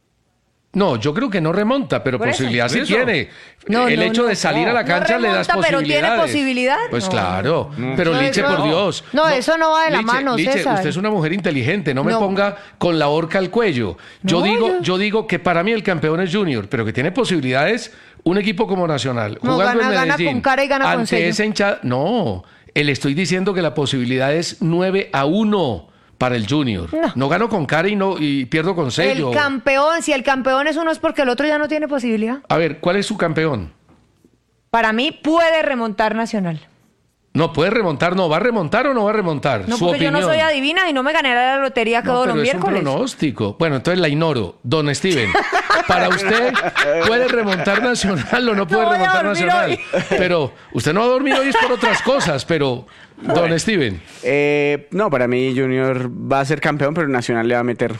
[SPEAKER 2] No, yo creo que no remonta, pero
[SPEAKER 4] Por eso.
[SPEAKER 2] posibilidad sí
[SPEAKER 5] Por eso.
[SPEAKER 2] tiene.
[SPEAKER 4] No,
[SPEAKER 2] el
[SPEAKER 4] no,
[SPEAKER 2] hecho
[SPEAKER 4] no,
[SPEAKER 2] de salir a la
[SPEAKER 4] no
[SPEAKER 2] cancha le das
[SPEAKER 4] remonta, pero
[SPEAKER 2] posibilidades.
[SPEAKER 4] ¿tiene posibilidad?
[SPEAKER 2] Pues
[SPEAKER 4] No.
[SPEAKER 2] claro. Pero
[SPEAKER 4] No,
[SPEAKER 2] Liche,
[SPEAKER 4] eso
[SPEAKER 2] por
[SPEAKER 4] no.
[SPEAKER 2] Dios.
[SPEAKER 4] No, eso no va de la
[SPEAKER 2] Liche,
[SPEAKER 4] mano,
[SPEAKER 2] Liche,
[SPEAKER 4] César.
[SPEAKER 2] usted es una mujer inteligente, no me
[SPEAKER 4] No.
[SPEAKER 2] ponga con la horca al cuello. Yo digo que para mí el campeón es Junior, pero que tiene posibilidades un equipo como Nacional.
[SPEAKER 4] No,
[SPEAKER 2] jugando
[SPEAKER 4] gana
[SPEAKER 2] en Medellín,
[SPEAKER 4] con cara y gana con
[SPEAKER 2] ante
[SPEAKER 4] sello.
[SPEAKER 2] esa hinchada. No, le estoy diciendo que la posibilidad es 9-1 para el Junior. No gano con cara y pierdo con sello.
[SPEAKER 4] El campeón, si el campeón es uno es porque el otro ya no tiene posibilidad.
[SPEAKER 2] A ver, ¿cuál es su campeón?
[SPEAKER 4] Para mí puede remontar Nacional.
[SPEAKER 2] No puede remontar, no. ¿Va a remontar o no va a remontar?
[SPEAKER 4] No,
[SPEAKER 2] Su
[SPEAKER 4] porque
[SPEAKER 2] opinión.
[SPEAKER 4] yo no soy adivina y no me ganaré la lotería todos los
[SPEAKER 2] pero
[SPEAKER 4] miércoles.
[SPEAKER 2] es un pronóstico. Bueno, entonces la ignoro. Don Steven, para usted, ¿puede remontar Nacional o no puede
[SPEAKER 4] voy a
[SPEAKER 2] remontar
[SPEAKER 4] dormir
[SPEAKER 2] Nacional?
[SPEAKER 4] hoy.
[SPEAKER 2] Pero usted no va a dormir hoy es por otras cosas, pero... Don Steven.
[SPEAKER 3] No, para mí Junior va a ser campeón, pero Nacional le va a meter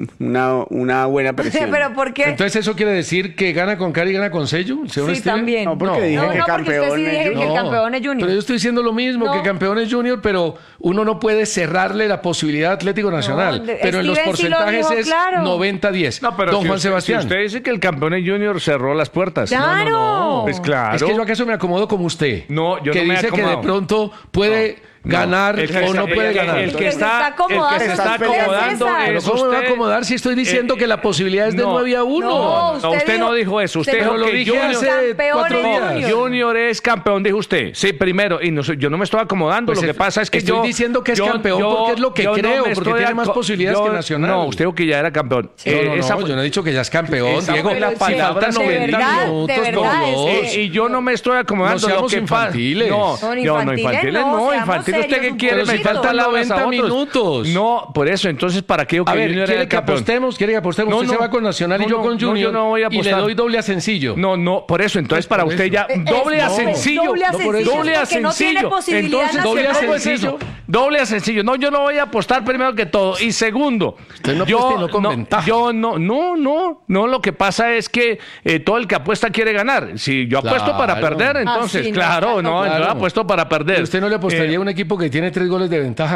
[SPEAKER 3] una buena presión.
[SPEAKER 4] ¿Pero por qué?
[SPEAKER 2] Entonces, ¿eso quiere decir que gana con cara y gana con sello? ¿Señor
[SPEAKER 4] Sí,
[SPEAKER 2] Steven?
[SPEAKER 4] también.
[SPEAKER 3] No, porque dije que
[SPEAKER 4] porque
[SPEAKER 3] campeón
[SPEAKER 4] usted sí
[SPEAKER 3] es
[SPEAKER 4] dije que el
[SPEAKER 2] No,
[SPEAKER 4] campeón es Junior.
[SPEAKER 2] Pero yo estoy diciendo lo mismo,
[SPEAKER 4] No.
[SPEAKER 2] que campeón es Junior, pero uno no puede cerrarle la posibilidad a Atlético Nacional. pero en los
[SPEAKER 4] Steven sí lo
[SPEAKER 2] porcentajes
[SPEAKER 4] dijo
[SPEAKER 2] es
[SPEAKER 4] claro.
[SPEAKER 2] 90-10.
[SPEAKER 5] No, pero
[SPEAKER 2] Don
[SPEAKER 5] si
[SPEAKER 2] Juan
[SPEAKER 5] usted,
[SPEAKER 2] Sebastián.
[SPEAKER 5] si usted dice que el campeón es Junior, cerró las puertas.
[SPEAKER 4] ¡Claro!
[SPEAKER 2] No.
[SPEAKER 5] Pues claro.
[SPEAKER 2] Es que yo acaso me acomodo como usted.
[SPEAKER 5] No, yo
[SPEAKER 2] que
[SPEAKER 5] no me
[SPEAKER 2] dice que
[SPEAKER 5] acomodo.
[SPEAKER 2] de pronto puede ganar o no puede ganar.
[SPEAKER 5] El que está
[SPEAKER 4] acomodando.
[SPEAKER 5] se está acomodando
[SPEAKER 2] Pero
[SPEAKER 5] es
[SPEAKER 2] ¿cómo me va a
[SPEAKER 5] usted.
[SPEAKER 2] acomodar si estoy diciendo que la posibilidad es de 9-1?
[SPEAKER 4] No,
[SPEAKER 5] usted no dijo eso. Usted
[SPEAKER 2] Pero
[SPEAKER 5] dijo
[SPEAKER 2] lo
[SPEAKER 5] que
[SPEAKER 2] dije
[SPEAKER 5] Junior,
[SPEAKER 2] hace
[SPEAKER 4] campeón
[SPEAKER 2] 4
[SPEAKER 4] es
[SPEAKER 2] días.
[SPEAKER 4] Junior.
[SPEAKER 5] Junior es campeón, dijo usted. Sí, primero. Y yo no me estoy acomodando.
[SPEAKER 2] Pues
[SPEAKER 5] lo que pasa es que
[SPEAKER 2] estoy diciendo que es campeón porque es lo que creo, porque tiene más posibilidades que Nacional.
[SPEAKER 5] No, usted dijo que ya era campeón.
[SPEAKER 2] No, yo no he dicho que ya es campeón,
[SPEAKER 5] esa
[SPEAKER 2] Diego.
[SPEAKER 5] fue la
[SPEAKER 2] Si
[SPEAKER 5] palabra
[SPEAKER 2] faltan
[SPEAKER 5] de
[SPEAKER 2] 90
[SPEAKER 4] verdad,
[SPEAKER 2] minutos,
[SPEAKER 4] de
[SPEAKER 2] por
[SPEAKER 4] verdad,
[SPEAKER 2] Dios.
[SPEAKER 4] es que-
[SPEAKER 5] Y yo no me estoy acomodando.
[SPEAKER 2] No seamos
[SPEAKER 5] lo que
[SPEAKER 2] infantiles.
[SPEAKER 5] No,
[SPEAKER 4] Son
[SPEAKER 5] infantiles
[SPEAKER 4] seamos
[SPEAKER 5] ¿Usted qué
[SPEAKER 4] serios
[SPEAKER 5] quiere
[SPEAKER 4] un
[SPEAKER 2] Pero si
[SPEAKER 5] meter
[SPEAKER 2] faltan
[SPEAKER 5] palabras a
[SPEAKER 2] 90
[SPEAKER 5] otros?
[SPEAKER 2] minutos.
[SPEAKER 5] No, por eso. Entonces, ¿para qué digo que
[SPEAKER 2] A ver,
[SPEAKER 5] Junior era
[SPEAKER 2] ¿quiere
[SPEAKER 5] el
[SPEAKER 2] que
[SPEAKER 5] campeón?
[SPEAKER 2] apostemos? ¿Quiere que apostemos?
[SPEAKER 5] No,
[SPEAKER 2] Usted se va con Nacional y yo con Junior.
[SPEAKER 5] yo no voy a
[SPEAKER 2] y le
[SPEAKER 5] apostar.
[SPEAKER 2] doy doble a sencillo.
[SPEAKER 5] No, por eso. Entonces, para
[SPEAKER 2] por
[SPEAKER 5] usted
[SPEAKER 2] eso.
[SPEAKER 5] ya doble a
[SPEAKER 4] no,
[SPEAKER 5] sencillo.
[SPEAKER 4] doble a sencillo,
[SPEAKER 5] Doble a
[SPEAKER 4] porque no tiene
[SPEAKER 5] sencillo.
[SPEAKER 4] posibilidad
[SPEAKER 5] Entonces,
[SPEAKER 2] doble a
[SPEAKER 5] ¿cómo es
[SPEAKER 2] sencillo.
[SPEAKER 5] eso? Doble a sencillo. No, yo no voy a apostar primero que todo. Y segundo,
[SPEAKER 2] Usted no apuesta y no con ventaja.
[SPEAKER 5] yo no. Lo que pasa es que todo el que apuesta quiere ganar. Si yo apuesto para
[SPEAKER 2] Claro.
[SPEAKER 5] perder, entonces,
[SPEAKER 4] sí, no,
[SPEAKER 5] claro,
[SPEAKER 4] claro.
[SPEAKER 5] yo apuesto para perder.
[SPEAKER 2] ¿Usted no le apostaría a un equipo que tiene 3 goles de ventaja